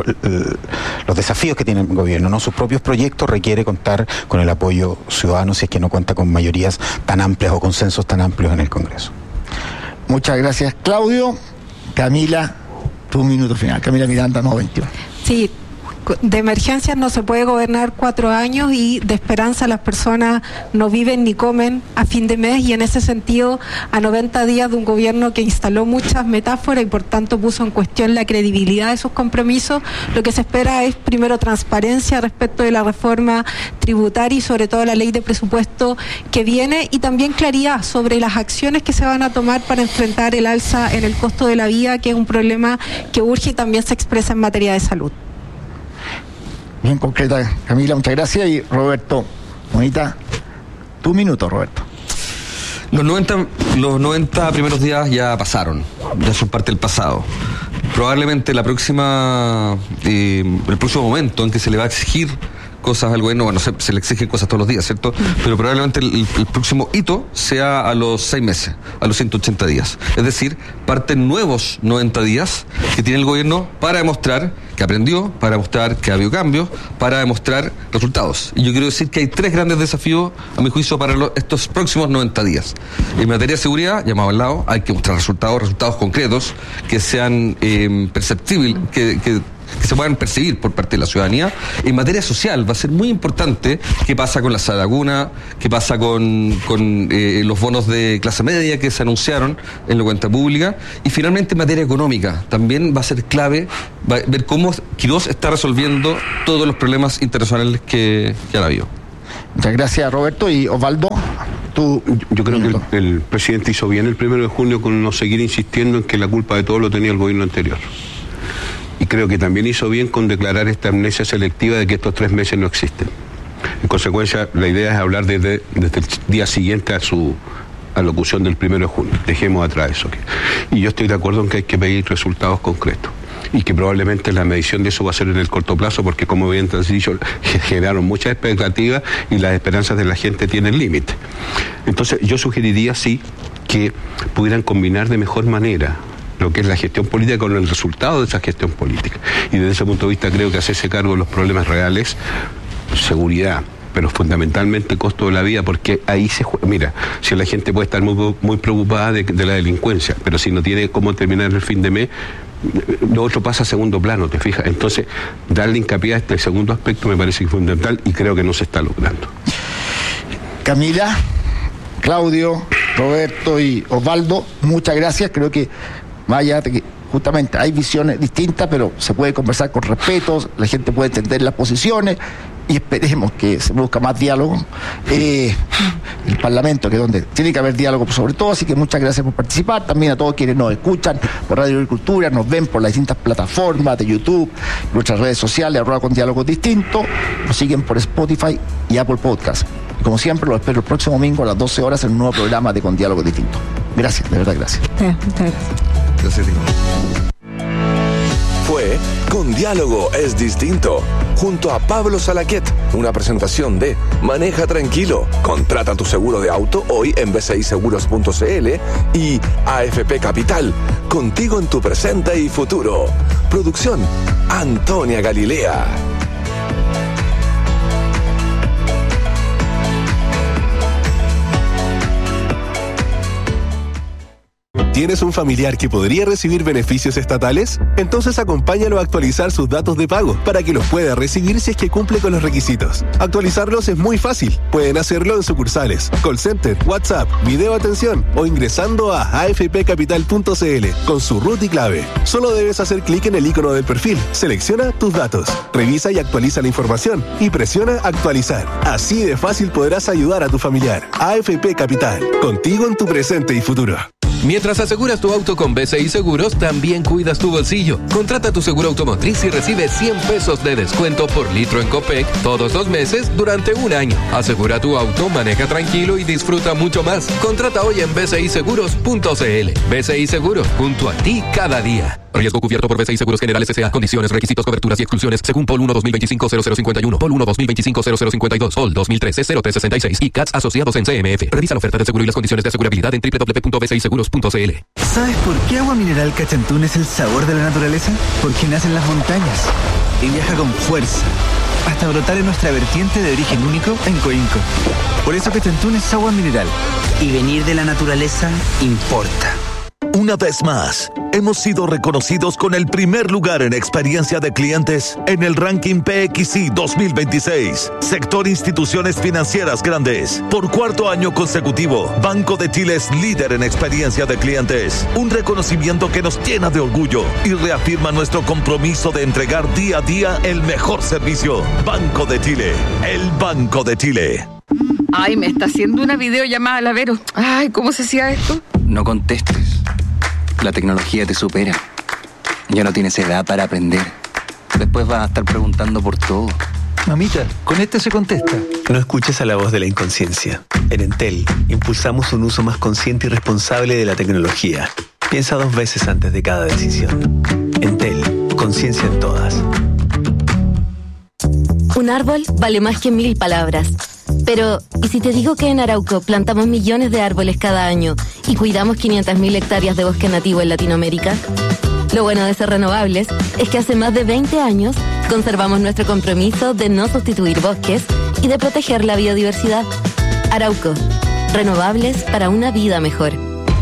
los desafíos que tiene el gobierno, ¿no?, sus propios proyectos, requiere contar con el apoyo ciudadano, si es que no cuenta con mayorías tan amplias o consensos tan amplios en el Congreso. Muchas gracias, Claudio. Camila, tu minuto final. Camila Miranda, Nodo 21. Sí. De emergencias no se puede gobernar 4 años, y de esperanza las personas no viven ni comen a fin de mes, y en ese sentido, a 90 días de un gobierno que instaló muchas metáforas y por tanto puso en cuestión la credibilidad de sus compromisos, lo que se espera es primero transparencia respecto de la reforma tributaria y sobre todo la ley de presupuesto que viene, y también claridad sobre las acciones que se van a tomar para enfrentar el alza en el costo de la vida, que es un problema que urge y también se expresa en materia de salud. bien concreta, Camila, muchas gracias. Y Roberto Monita, tu minuto, Roberto. Los 90 primeros días ya pasaron, ya son parte del pasado. Probablemente el próximo momento en que se le va a exigir cosas al gobierno, bueno, se le exigen cosas todos los días, ¿cierto? Pero probablemente el próximo hito sea a los 6 meses, a los 180 días. Es decir, parten nuevos 90 días que tiene el gobierno para demostrar que aprendió, para demostrar que ha habido cambios, para demostrar resultados. Y yo quiero decir que hay 3 grandes desafíos, a mi juicio, para estos próximos 90 días. En materia de seguridad, llamado al lado, hay que mostrar resultados concretos, que sean perceptibles, que se puedan percibir por parte de la ciudadanía. En materia social va a ser muy importante qué pasa con la Sadaguna, qué pasa con los bonos de clase media que se anunciaron en la cuenta pública, y finalmente en materia económica también va a ser clave ver cómo Quirós está resolviendo todos los problemas internacionales que han habido. Muchas gracias, Roberto. Y Osvaldo, yo creo que el presidente hizo bien el 1 de junio con no seguir insistiendo en que la culpa de todo lo tenía el gobierno anterior. Y creo que también hizo bien con declarar esta amnesia selectiva de que estos 3 meses no existen. En consecuencia, la idea es hablar desde el día siguiente a su alocución del 1 de junio. Dejemos atrás eso. Y yo estoy de acuerdo en que hay que pedir resultados concretos. Y que probablemente la medición de eso va a ser en el corto plazo, porque como bien te has dicho, generaron muchas expectativas y las esperanzas de la gente tienen límite. Entonces, yo sugeriría, sí, que pudieran combinar de mejor manera lo que es la gestión política con el resultado de esa gestión política. Y desde ese punto de vista creo que hacerse cargo de los problemas reales, seguridad, pero fundamentalmente costo de la vida, porque ahí se juega. Mira, si la gente puede estar muy preocupada de la delincuencia, pero si no tiene cómo terminar el fin de mes, lo otro pasa a segundo plano, ¿te fijas? Entonces, darle hincapié a este segundo aspecto me parece fundamental y creo que no se está logrando. Camila, Claudio, Roberto y Osvaldo, muchas gracias. Creo que vaya, que justamente hay visiones distintas, pero se puede conversar con respeto, la gente puede entender las posiciones y esperemos que se busque más diálogo. El Parlamento, que es donde tiene que haber diálogo sobre todo, así que muchas gracias por participar. También a todos quienes nos escuchan por Radio Agricultura, nos ven por las distintas plataformas de YouTube, nuestras redes sociales, @con diálogos distintos, nos siguen por Spotify y Apple Podcast. Y como siempre, los espero el próximo domingo a las 12 horas en un nuevo programa de Con Diálogos Distintos. Gracias, de verdad, gracias. Gracias. Fue Con Diálogo es Distinto, junto a Pablo Salaquet, una presentación de Maneja Tranquilo, contrata tu seguro de auto hoy en bciseguros.cl y AFP Capital, contigo en tu presente y futuro. Producción, Antonia Galilea. ¿Tienes un familiar que podría recibir beneficios estatales? Entonces acompáñalo a actualizar sus datos de pago para que los pueda recibir si es que cumple con los requisitos. Actualizarlos es muy fácil. Pueden hacerlo en sucursales, call center, WhatsApp, video atención o ingresando a afpcapital.cl con su RUT y clave. Solo debes hacer clic en el icono del perfil, selecciona tus datos, revisa y actualiza la información y presiona actualizar. Así de fácil podrás ayudar a tu familiar. AFP Capital, contigo en tu presente y futuro. Mientras aseguras tu auto con BCI Seguros, también cuidas tu bolsillo. Contrata tu seguro automotriz y recibe 100 pesos de descuento por litro en Copec todos los meses durante un año. Asegura tu auto, maneja tranquilo y disfruta mucho más. Contrata hoy en bciseguros.cl. BCI Seguros, junto a ti cada día. Riesgo cubierto por BCI Seguros Generales S.A. Condiciones, requisitos, coberturas y exclusiones según POL 1 2025-0051, POL 1 2025-0052, POL 2013-0366 y CATS asociados en CMF. Revisa la oferta de seguro y las condiciones de asegurabilidad en www.bciseguros.cl. ¿Sabes por qué Agua Mineral Cachantún es el sabor de la naturaleza? Porque nace en las montañas y viaja con fuerza hasta brotar en nuestra vertiente de origen único en Coinco. Por eso Cachantún es agua mineral. Y venir de la naturaleza importa. Una vez más, hemos sido reconocidos con el primer lugar en experiencia de clientes en el ranking PXI 2026. Sector Instituciones Financieras Grandes. Por 4º año consecutivo, Banco de Chile es líder en experiencia de clientes. Un reconocimiento que nos llena de orgullo y reafirma nuestro compromiso de entregar día a día el mejor servicio. Banco de Chile, el Banco de Chile. Ay, me está haciendo una videollamada, la Vero. Ay, ¿cómo se hacía esto? No contestes. La tecnología te supera. Ya no tienes edad para aprender. Después vas a estar preguntando por todo. Mamita, con este se contesta. No escuches a la voz de la inconsciencia. En Entel, impulsamos un uso más consciente y responsable de la tecnología. Piensa 2 veces antes de cada decisión. Entel, conciencia en todas. Un árbol vale más que 1000 palabras. Pero, ¿y si te digo que en Arauco plantamos millones de árboles cada año y cuidamos 500.000 hectáreas de bosque nativo en Latinoamérica? Lo bueno de ser renovables es que hace más de 20 años conservamos nuestro compromiso de no sustituir bosques y de proteger la biodiversidad. Arauco, renovables para una vida mejor.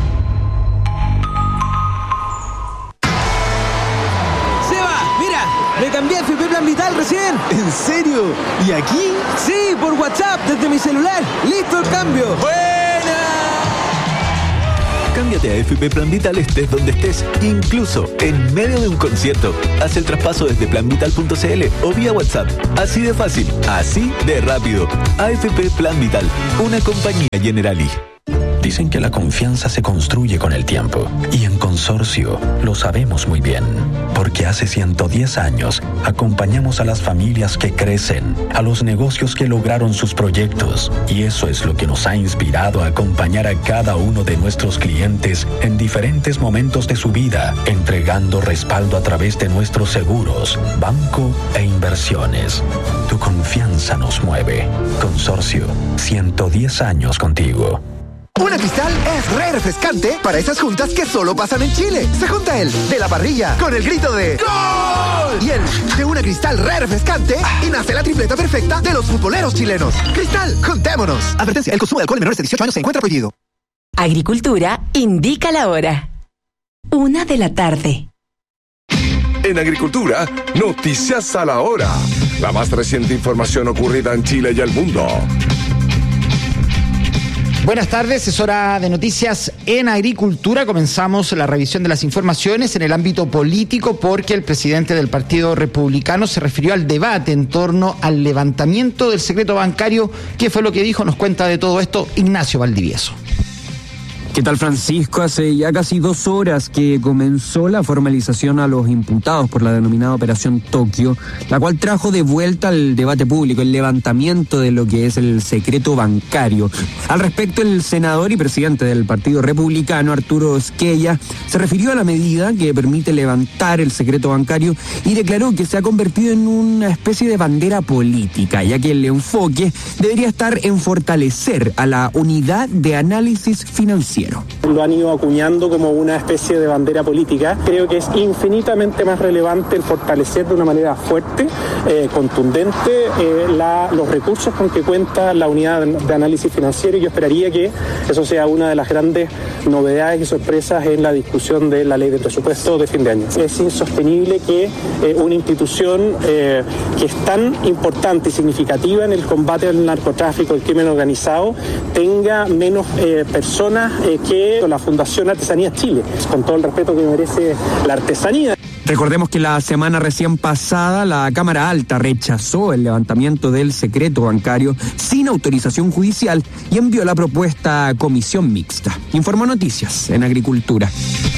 Me cambié a FP Plan Vital recién. ¿En serio? ¿Y aquí? Sí, por WhatsApp, desde mi celular. ¡Listo el cambio! ¡Buena! Cámbiate a FP Plan Vital estés donde estés, incluso en medio de un concierto. Haz el traspaso desde planvital.cl o vía WhatsApp. Así de fácil, así de rápido. AFP Plan Vital, una compañía Generali. Dicen que la confianza se construye con el tiempo y en Consorcio lo sabemos muy bien, porque hace 110 años acompañamos a las familias que crecen, a los negocios que lograron sus proyectos, y eso es lo que nos ha inspirado a acompañar a cada uno de nuestros clientes en diferentes momentos de su vida, entregando respaldo a través de nuestros seguros, banco e inversiones. Tu confianza nos mueve. Consorcio, 110 años contigo. Una Cristal es re refrescante para esas juntas que solo pasan en Chile. Se junta el de la parrilla con el grito de ¡Gol! Y el de una Cristal re refrescante y nace la tripleta perfecta de los futboleros chilenos. Cristal, juntémonos. Advertencia, el consumo de alcohol en menores de 18 años se encuentra prohibido. Agricultura indica la hora. 1 de la tarde. En Agricultura, noticias a la hora. La más reciente información ocurrida en Chile y el mundo. Buenas tardes, es hora de noticias en Agricultura. Comenzamos la revisión de las informaciones en el ámbito político porque el presidente del Partido Republicano se refirió al debate en torno al levantamiento del secreto bancario. ¿Qué fue lo que dijo? Nos cuenta de todo esto Ignacio Valdivieso. ¿Qué tal, Francisco? Hace ya casi 2 horas que comenzó la formalización a los imputados por la denominada Operación Tokio, la cual trajo de vuelta al debate público el levantamiento de lo que es el secreto bancario. Al respecto, el senador y presidente del Partido Republicano, Arturo Esquella, se refirió a la medida que permite levantar el secreto bancario y declaró que se ha convertido en una especie de bandera política, ya que el enfoque debería estar en fortalecer a la unidad de análisis financiero. Lo han ido acuñando como una especie de bandera política. Creo que es infinitamente más relevante el fortalecer de una manera fuerte, contundente, los recursos con que cuenta la unidad de análisis financiero, y yo esperaría que eso sea una de las grandes novedades y sorpresas en la discusión de la ley de presupuesto de fin de año. Es insostenible que una institución que es tan importante y significativa en el combate al narcotráfico, el crimen organizado, tenga menos personas que la Fundación Artesanías Chile, con todo el respeto que merece la artesanía. Recordemos que la semana recién pasada la Cámara Alta rechazó el levantamiento del secreto bancario sin autorización judicial y envió la propuesta a comisión mixta. Informó Noticias en Agricultura.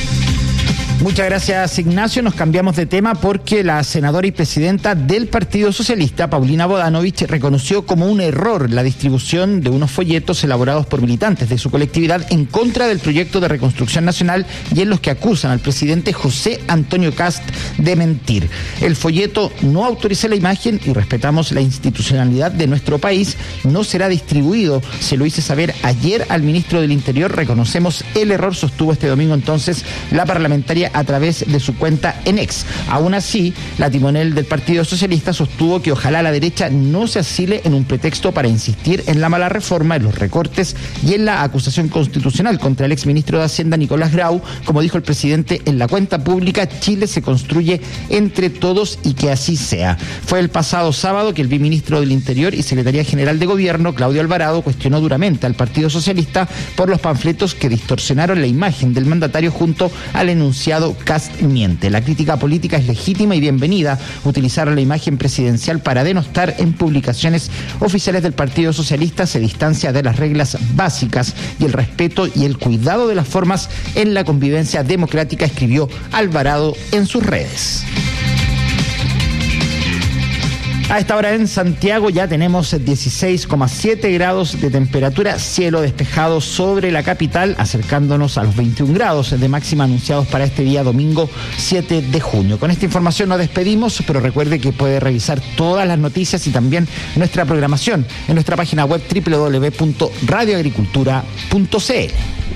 Muchas gracias, Ignacio. Nos cambiamos de tema porque la senadora y presidenta del Partido Socialista, Paulina Bodanovich, reconoció como un error la distribución de unos folletos elaborados por militantes de su colectividad en contra del proyecto de reconstrucción nacional y en los que acusan al presidente José Antonio Kast de mentir. El folleto no autoriza la imagen y respetamos la institucionalidad de nuestro país. No será distribuido. Se lo hice saber ayer al ministro del Interior. Reconocemos el error, sostuvo este domingo entonces la parlamentaria a través de su cuenta en X. Aún así, la timonel del Partido Socialista sostuvo que ojalá la derecha no se asile en un pretexto para insistir en la mala reforma, en los recortes y en la acusación constitucional contra el exministro de Hacienda Nicolás Grau. Como dijo el presidente en la cuenta pública, Chile se construye entre todos y que así sea. Fue el pasado sábado que el viceministro del Interior y Secretaría General de Gobierno, Claudio Alvarado, cuestionó duramente al Partido Socialista por los panfletos que distorsionaron la imagen del mandatario junto al enunciado Kast miente. La crítica política es legítima y bienvenida. Utilizar la imagen presidencial para denostar en publicaciones oficiales del Partido Socialista se distancia de las reglas básicas y el respeto y el cuidado de las formas en la convivencia democrática, escribió Alvarado en sus redes. A esta hora en Santiago ya tenemos 16,7 grados de temperatura, cielo despejado sobre la capital, acercándonos a los 21 grados de máxima anunciados para este día domingo 7 de junio. Con esta información nos despedimos, pero recuerde que puede revisar todas las noticias y también nuestra programación en nuestra página web www.radioagricultura.cl.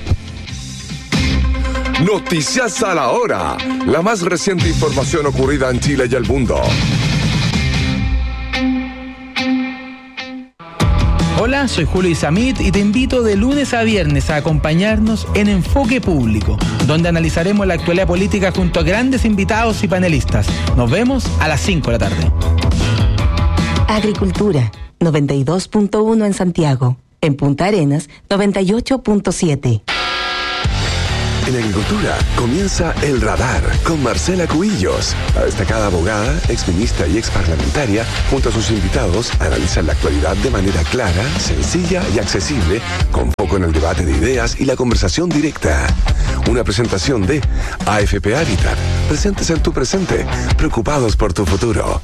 Noticias a la hora, la más reciente información ocurrida en Chile y el mundo. Hola, soy Julio Isamit y te invito de lunes a viernes a acompañarnos en Enfoque Público, donde analizaremos la actualidad política junto a grandes invitados y panelistas. Nos vemos a las 5 de la tarde. Agricultura, 92.1 en Santiago. En Punta Arenas, 98.7. En Agricultura comienza El Radar con Marcela Cubillos. La destacada abogada, exministra y exparlamentaria, junto a sus invitados, analizan la actualidad de manera clara, sencilla y accesible, con foco en el debate de ideas y la conversación directa. Una presentación de AFP Habitat. Presentes en tu presente, preocupados por tu futuro.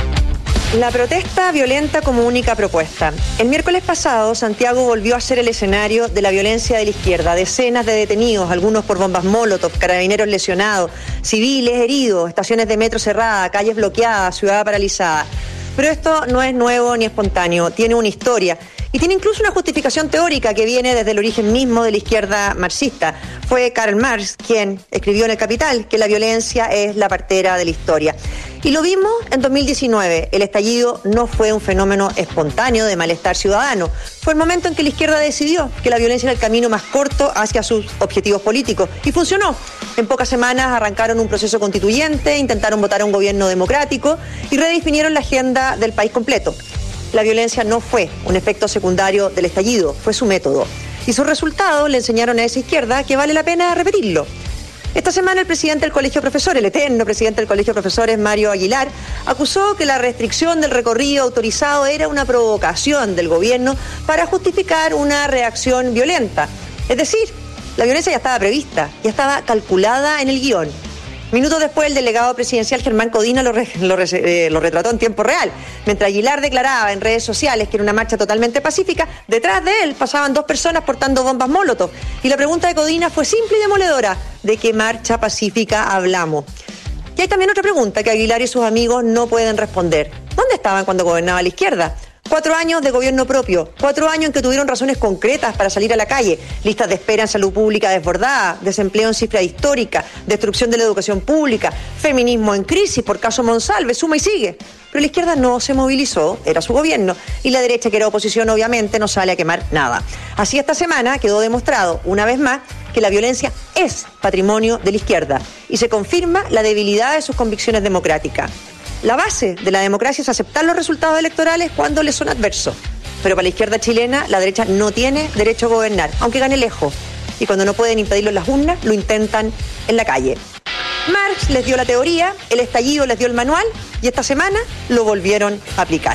La protesta violenta como única propuesta. El miércoles pasado, Santiago volvió a ser el escenario de la violencia de la izquierda. Decenas de detenidos, algunos por bombas molotov, carabineros lesionados, civiles heridos, estaciones de metro cerradas, calles bloqueadas, ciudad paralizada. Pero esto no es nuevo ni espontáneo, tiene una historia. Y tiene incluso una justificación teórica que viene desde el origen mismo de la izquierda marxista. Fue Karl Marx quien escribió en El Capital que la violencia es la partera de la historia. Y lo vimos en 2019. El estallido no fue un fenómeno espontáneo de malestar ciudadano. Fue el momento en que la izquierda decidió que la violencia era el camino más corto hacia sus objetivos políticos. Y funcionó. En pocas semanas arrancaron un proceso constituyente, intentaron votar a un gobierno democrático y redefinieron la agenda del país completo. La violencia no fue un efecto secundario del estallido, fue su método. Y sus resultados le enseñaron a esa izquierda que vale la pena repetirlo. Esta semana el presidente del Colegio de Profesores, el eterno presidente del Colegio de Profesores, Mario Aguilar, acusó que la restricción del recorrido autorizado era una provocación del gobierno para justificar una reacción violenta. Es decir, la violencia ya estaba prevista, ya estaba calculada en el guión. Minutos después, el delegado presidencial Germán Codina lo retrató en tiempo real. Mientras Aguilar declaraba en redes sociales que era una marcha totalmente pacífica, detrás de él pasaban 2 personas portando bombas molotov. Y la pregunta de Codina fue simple y demoledora: ¿de qué marcha pacífica hablamos? Y hay también otra pregunta que Aguilar y sus amigos no pueden responder. ¿Dónde estaban cuando gobernaba la izquierda? 4 años de gobierno propio, 4 años en que tuvieron razones concretas para salir a la calle, listas de espera en salud pública desbordadas, desempleo en cifra histórica, destrucción de la educación pública, feminismo en crisis por caso Monsalve, suma y sigue. Pero la izquierda no se movilizó, era su gobierno, y la derecha, que era oposición, obviamente no sale a quemar nada. Así esta semana quedó demostrado, una vez más, que la violencia es patrimonio de la izquierda y se confirma la debilidad de sus convicciones democráticas. La base de la democracia es aceptar los resultados electorales cuando les son adversos. Pero para la izquierda chilena, la derecha no tiene derecho a gobernar, aunque gane lejos. Y cuando no pueden impedirlo en las urnas, lo intentan en la calle. Marx les dio la teoría, el estallido les dio el manual y esta semana lo volvieron a aplicar.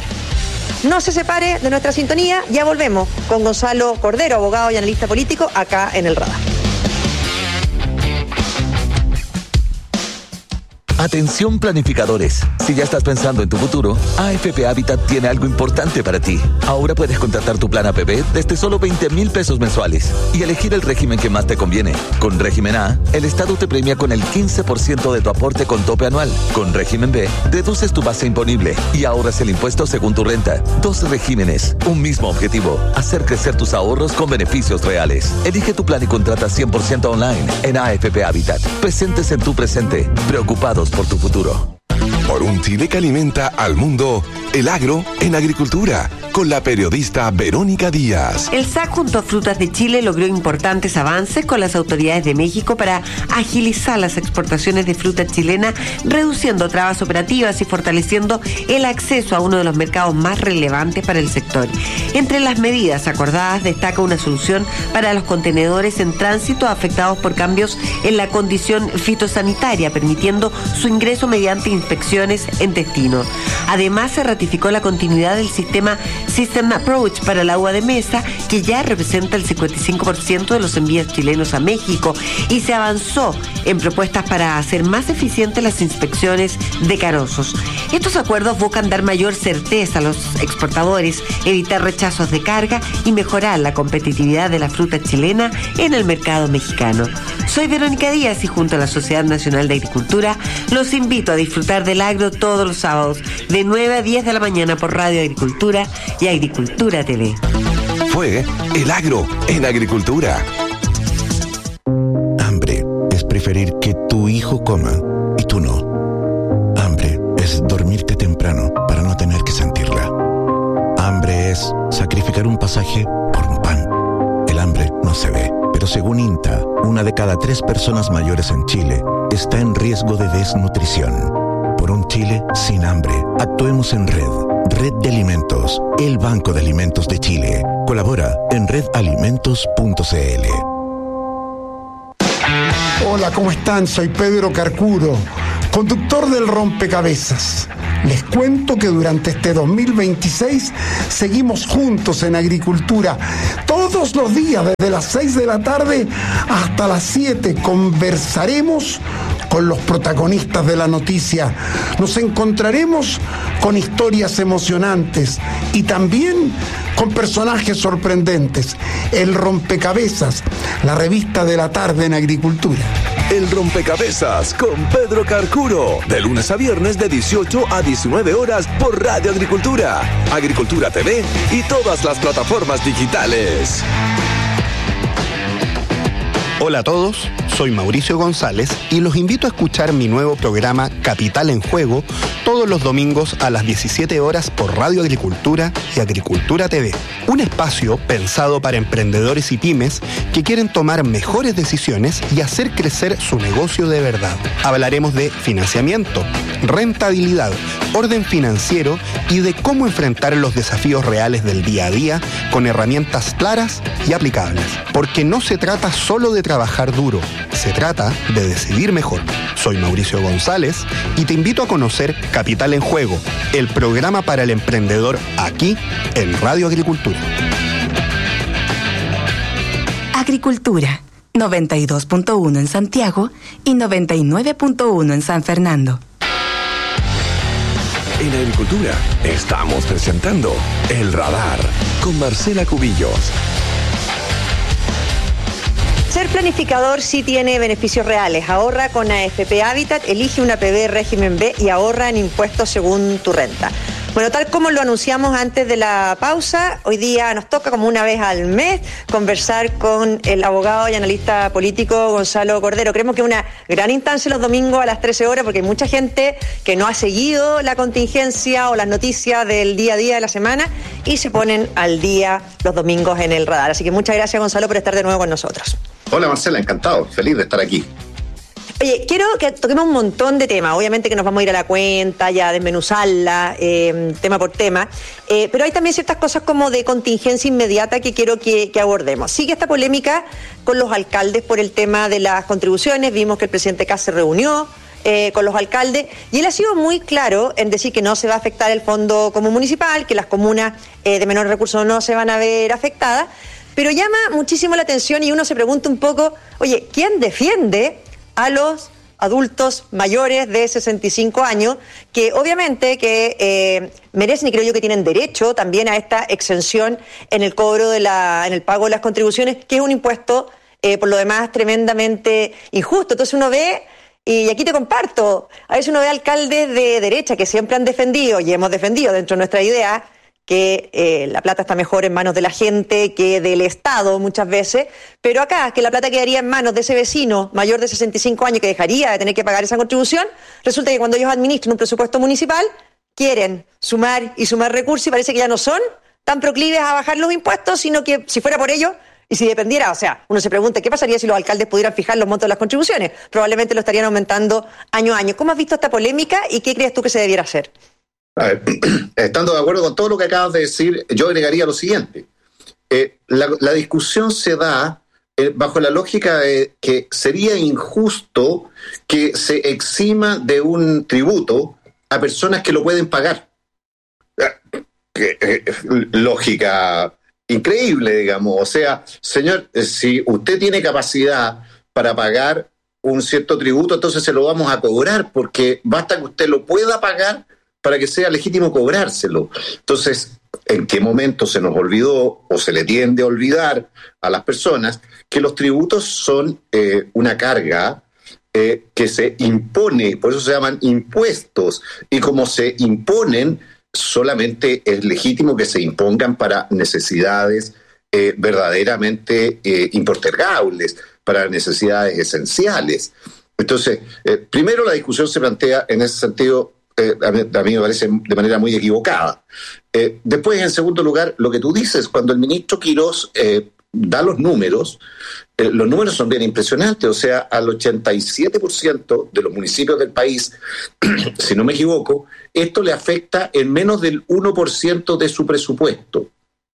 No se separe de nuestra sintonía, ya volvemos con Gonzalo Cordero, abogado y analista político, acá en El Radar. Atención planificadores, si ya estás pensando en tu futuro, AFP Habitat tiene algo importante para ti. Ahora puedes contratar tu plan APB desde solo 20,000 pesos mensuales y elegir el régimen que más te conviene. Con régimen A, el Estado te premia con el 15% de tu aporte con tope anual. Con régimen B, deduces tu base imponible y ahorras el impuesto según tu renta. 2 regímenes, un mismo objetivo: hacer crecer tus ahorros con beneficios reales. Elige tu plan y contrata 100% online en AFP Habitat. Presentes en tu presente, preocupados por tu futuro. Por un Chile que alimenta al mundo, el agro en agricultura, con la periodista Verónica Díaz. El SAC junto a Frutas de Chile logró importantes avances con las autoridades de México para agilizar las exportaciones de fruta chilena, reduciendo trabas operativas y fortaleciendo el acceso a uno de los mercados más relevantes para el sector. Entre las medidas acordadas destaca una solución para los contenedores en tránsito afectados por cambios en la condición fitosanitaria, permitiendo su ingreso mediante inspecciones en destino. Además, se ratificó ratificó la continuidad del sistema System Approach para el agua de mesa, que ya representa el 55% de los envíos chilenos a México, y se avanzó en propuestas para hacer más eficientes las inspecciones de carozos. Estos acuerdos buscan dar mayor certeza a los exportadores, evitar rechazos de carga y mejorar la competitividad de la fruta chilena en el mercado mexicano. Soy Verónica Díaz y junto a la Sociedad Nacional de Agricultura los invito a disfrutar del agro todos los sábados de 9 a 10 de la mañana por Radio Agricultura y Agricultura TV. Fue El Agro en Agricultura. Hambre es preferir que tu hijo coma y tú no. Hambre es dormirte temprano para no tener que sentirla. Hambre es sacrificar un pasaje por un pan. El hambre no se ve, pero según INTA, 1 de cada 3 personas mayores en Chile está en riesgo de desnutrición. Por un Chile sin hambre, actuemos en red. Red de Alimentos, el Banco de Alimentos de Chile. Colabora en redalimentos.cl. Hola, ¿cómo están? Soy Pedro Carcuro, conductor del Rompecabezas. Les cuento que durante este 2026 seguimos juntos en agricultura. Todos los días, desde las 6 de la tarde hasta las 7, conversaremos con los protagonistas de la noticia. Nos encontraremos con historias emocionantes y también con personajes sorprendentes. El Rompecabezas, la revista de la tarde en agricultura. El Rompecabezas con Pedro Carcuro, de lunes a viernes de 18 a 19 horas por Radio Agricultura, Agricultura TV y todas las plataformas digitales. Hola a todos, soy Mauricio González y los invito a escuchar mi nuevo programa Capital en Juego todos los domingos a las 17 horas por Radio Agricultura y Agricultura TV. Un espacio pensado para emprendedores y pymes que quieren tomar mejores decisiones y hacer crecer su negocio de verdad. Hablaremos de financiamiento, rentabilidad, orden financiero y de cómo enfrentar los desafíos reales del día a día con herramientas claras y aplicables. Porque no se trata solo de trabajar duro, se trata de decidir mejor. Soy Mauricio González y te invito a conocer Capital en Juego, el programa para el emprendedor aquí en Radio Agricultura. Agricultura, 92.1 en Santiago y 99.1 en San Fernando. En Agricultura estamos presentando El Radar con Marcela Cubillos. Ser planificador sí tiene beneficios reales. Ahorra con AFP Habitat, elige una PB régimen B y ahorra en impuestos según tu renta. Bueno, tal como lo anunciamos antes de la pausa, hoy día nos toca como una vez al mes conversar con el abogado y analista político Gonzalo Cordero. Creemos que es una gran instancia los domingos a las 13 horas porque hay mucha gente que no ha seguido la contingencia o las noticias del día a día de la semana y se ponen al día los domingos en el radar. Así que muchas gracias, Gonzalo, por estar de nuevo con nosotros. Hola Marcela, encantado, feliz de estar aquí. Oye, quiero que toquemos un montón de temas. Obviamente que nos vamos a ir a la cuenta, ya a desmenuzarla, tema por tema. Pero hay también ciertas cosas como de contingencia inmediata que quiero que abordemos. Sigue esta polémica con los alcaldes por el tema de las contribuciones. Vimos que el presidente Kast se reunió con los alcaldes y él ha sido muy claro en decir que no se va a afectar el fondo común municipal, que las comunas de menores recursos no se van a ver afectadas. Pero llama muchísimo la atención y uno se pregunta un poco, oye, ¿quién defiende a los adultos mayores de 65 años que obviamente que merecen y creo yo que tienen derecho también a esta exención en el cobro en el pago de las contribuciones, que es un impuesto por lo demás tremendamente injusto? Entonces uno ve, y aquí te comparto, a veces uno ve alcaldes de derecha que siempre han defendido y hemos defendido dentro de nuestra idea que la plata está mejor en manos de la gente que del Estado muchas veces, pero acá que la plata quedaría en manos de ese vecino mayor de 65 años que dejaría de tener que pagar esa contribución, resulta que cuando ellos administran un presupuesto municipal quieren sumar y sumar recursos y parece que ya no son tan proclives a bajar los impuestos, sino que si fuera por ello y si dependiera, o sea, uno se pregunta ¿qué pasaría si los alcaldes pudieran fijar los montos de las contribuciones? Probablemente lo estarían aumentando año a año. ¿Cómo has visto esta polémica y qué crees tú que se debiera hacer? A ver, estando de acuerdo con todo lo que acabas de decir, yo agregaría lo siguiente. La discusión se da bajo la lógica de que sería injusto que se exima de un tributo a personas que lo pueden pagar. lógica increíble, digamos. O sea, señor, si usted tiene capacidad para pagar un cierto tributo, entonces se lo vamos a cobrar, porque basta que usted lo pueda pagar para que sea legítimo cobrárselo. Entonces, ¿en qué momento se nos olvidó o se le tiende a olvidar a las personas que los tributos son una carga que se impone? Por eso se llaman impuestos, y como se imponen, solamente es legítimo que se impongan para necesidades verdaderamente impostergables, para necesidades esenciales. Entonces, primero la discusión se plantea en ese sentido, a mí me parece de manera muy equivocada. Después, en segundo lugar, lo que tú dices, cuando el ministro Quirós da los números son bien impresionantes. O sea, al 87% de los municipios del país, si no me equivoco, esto le afecta en menos del 1% de su presupuesto.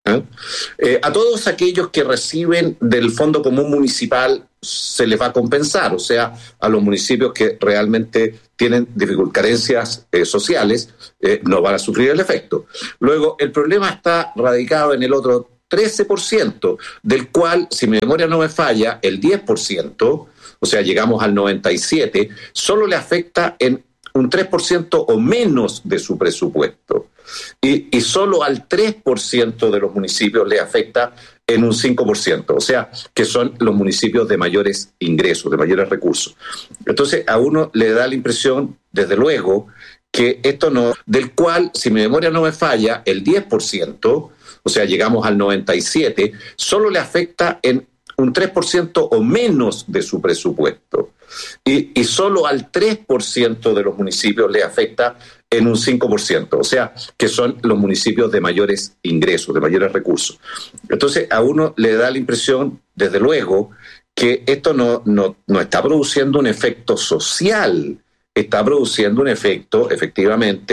A todos aquellos que reciben del Fondo Común Municipal se les va a compensar, o sea, a los municipios que realmente tienen carencias sociales no van a sufrir el efecto. Luego, el problema está radicado en el otro 13%, del cual, si mi memoria no me falla, el 10%, o sea, llegamos al 97%, solo le afecta en un 3% o menos de su presupuesto. Y solo al 3% de los municipios le afecta en un 5%, o sea, que son los municipios de mayores ingresos, de mayores recursos. Entonces, a uno le da la impresión, desde luego, que esto no, del cual, si mi memoria no me falla, el 10%, o sea, llegamos al 97%, solo le afecta en un 3% o menos de su presupuesto. Y solo al 3% de los municipios le afecta en un 5%, o sea, que son los municipios de mayores ingresos, de mayores recursos. Entonces, a uno le da la impresión, desde luego, que esto no está produciendo un efecto social, está produciendo un efecto, efectivamente,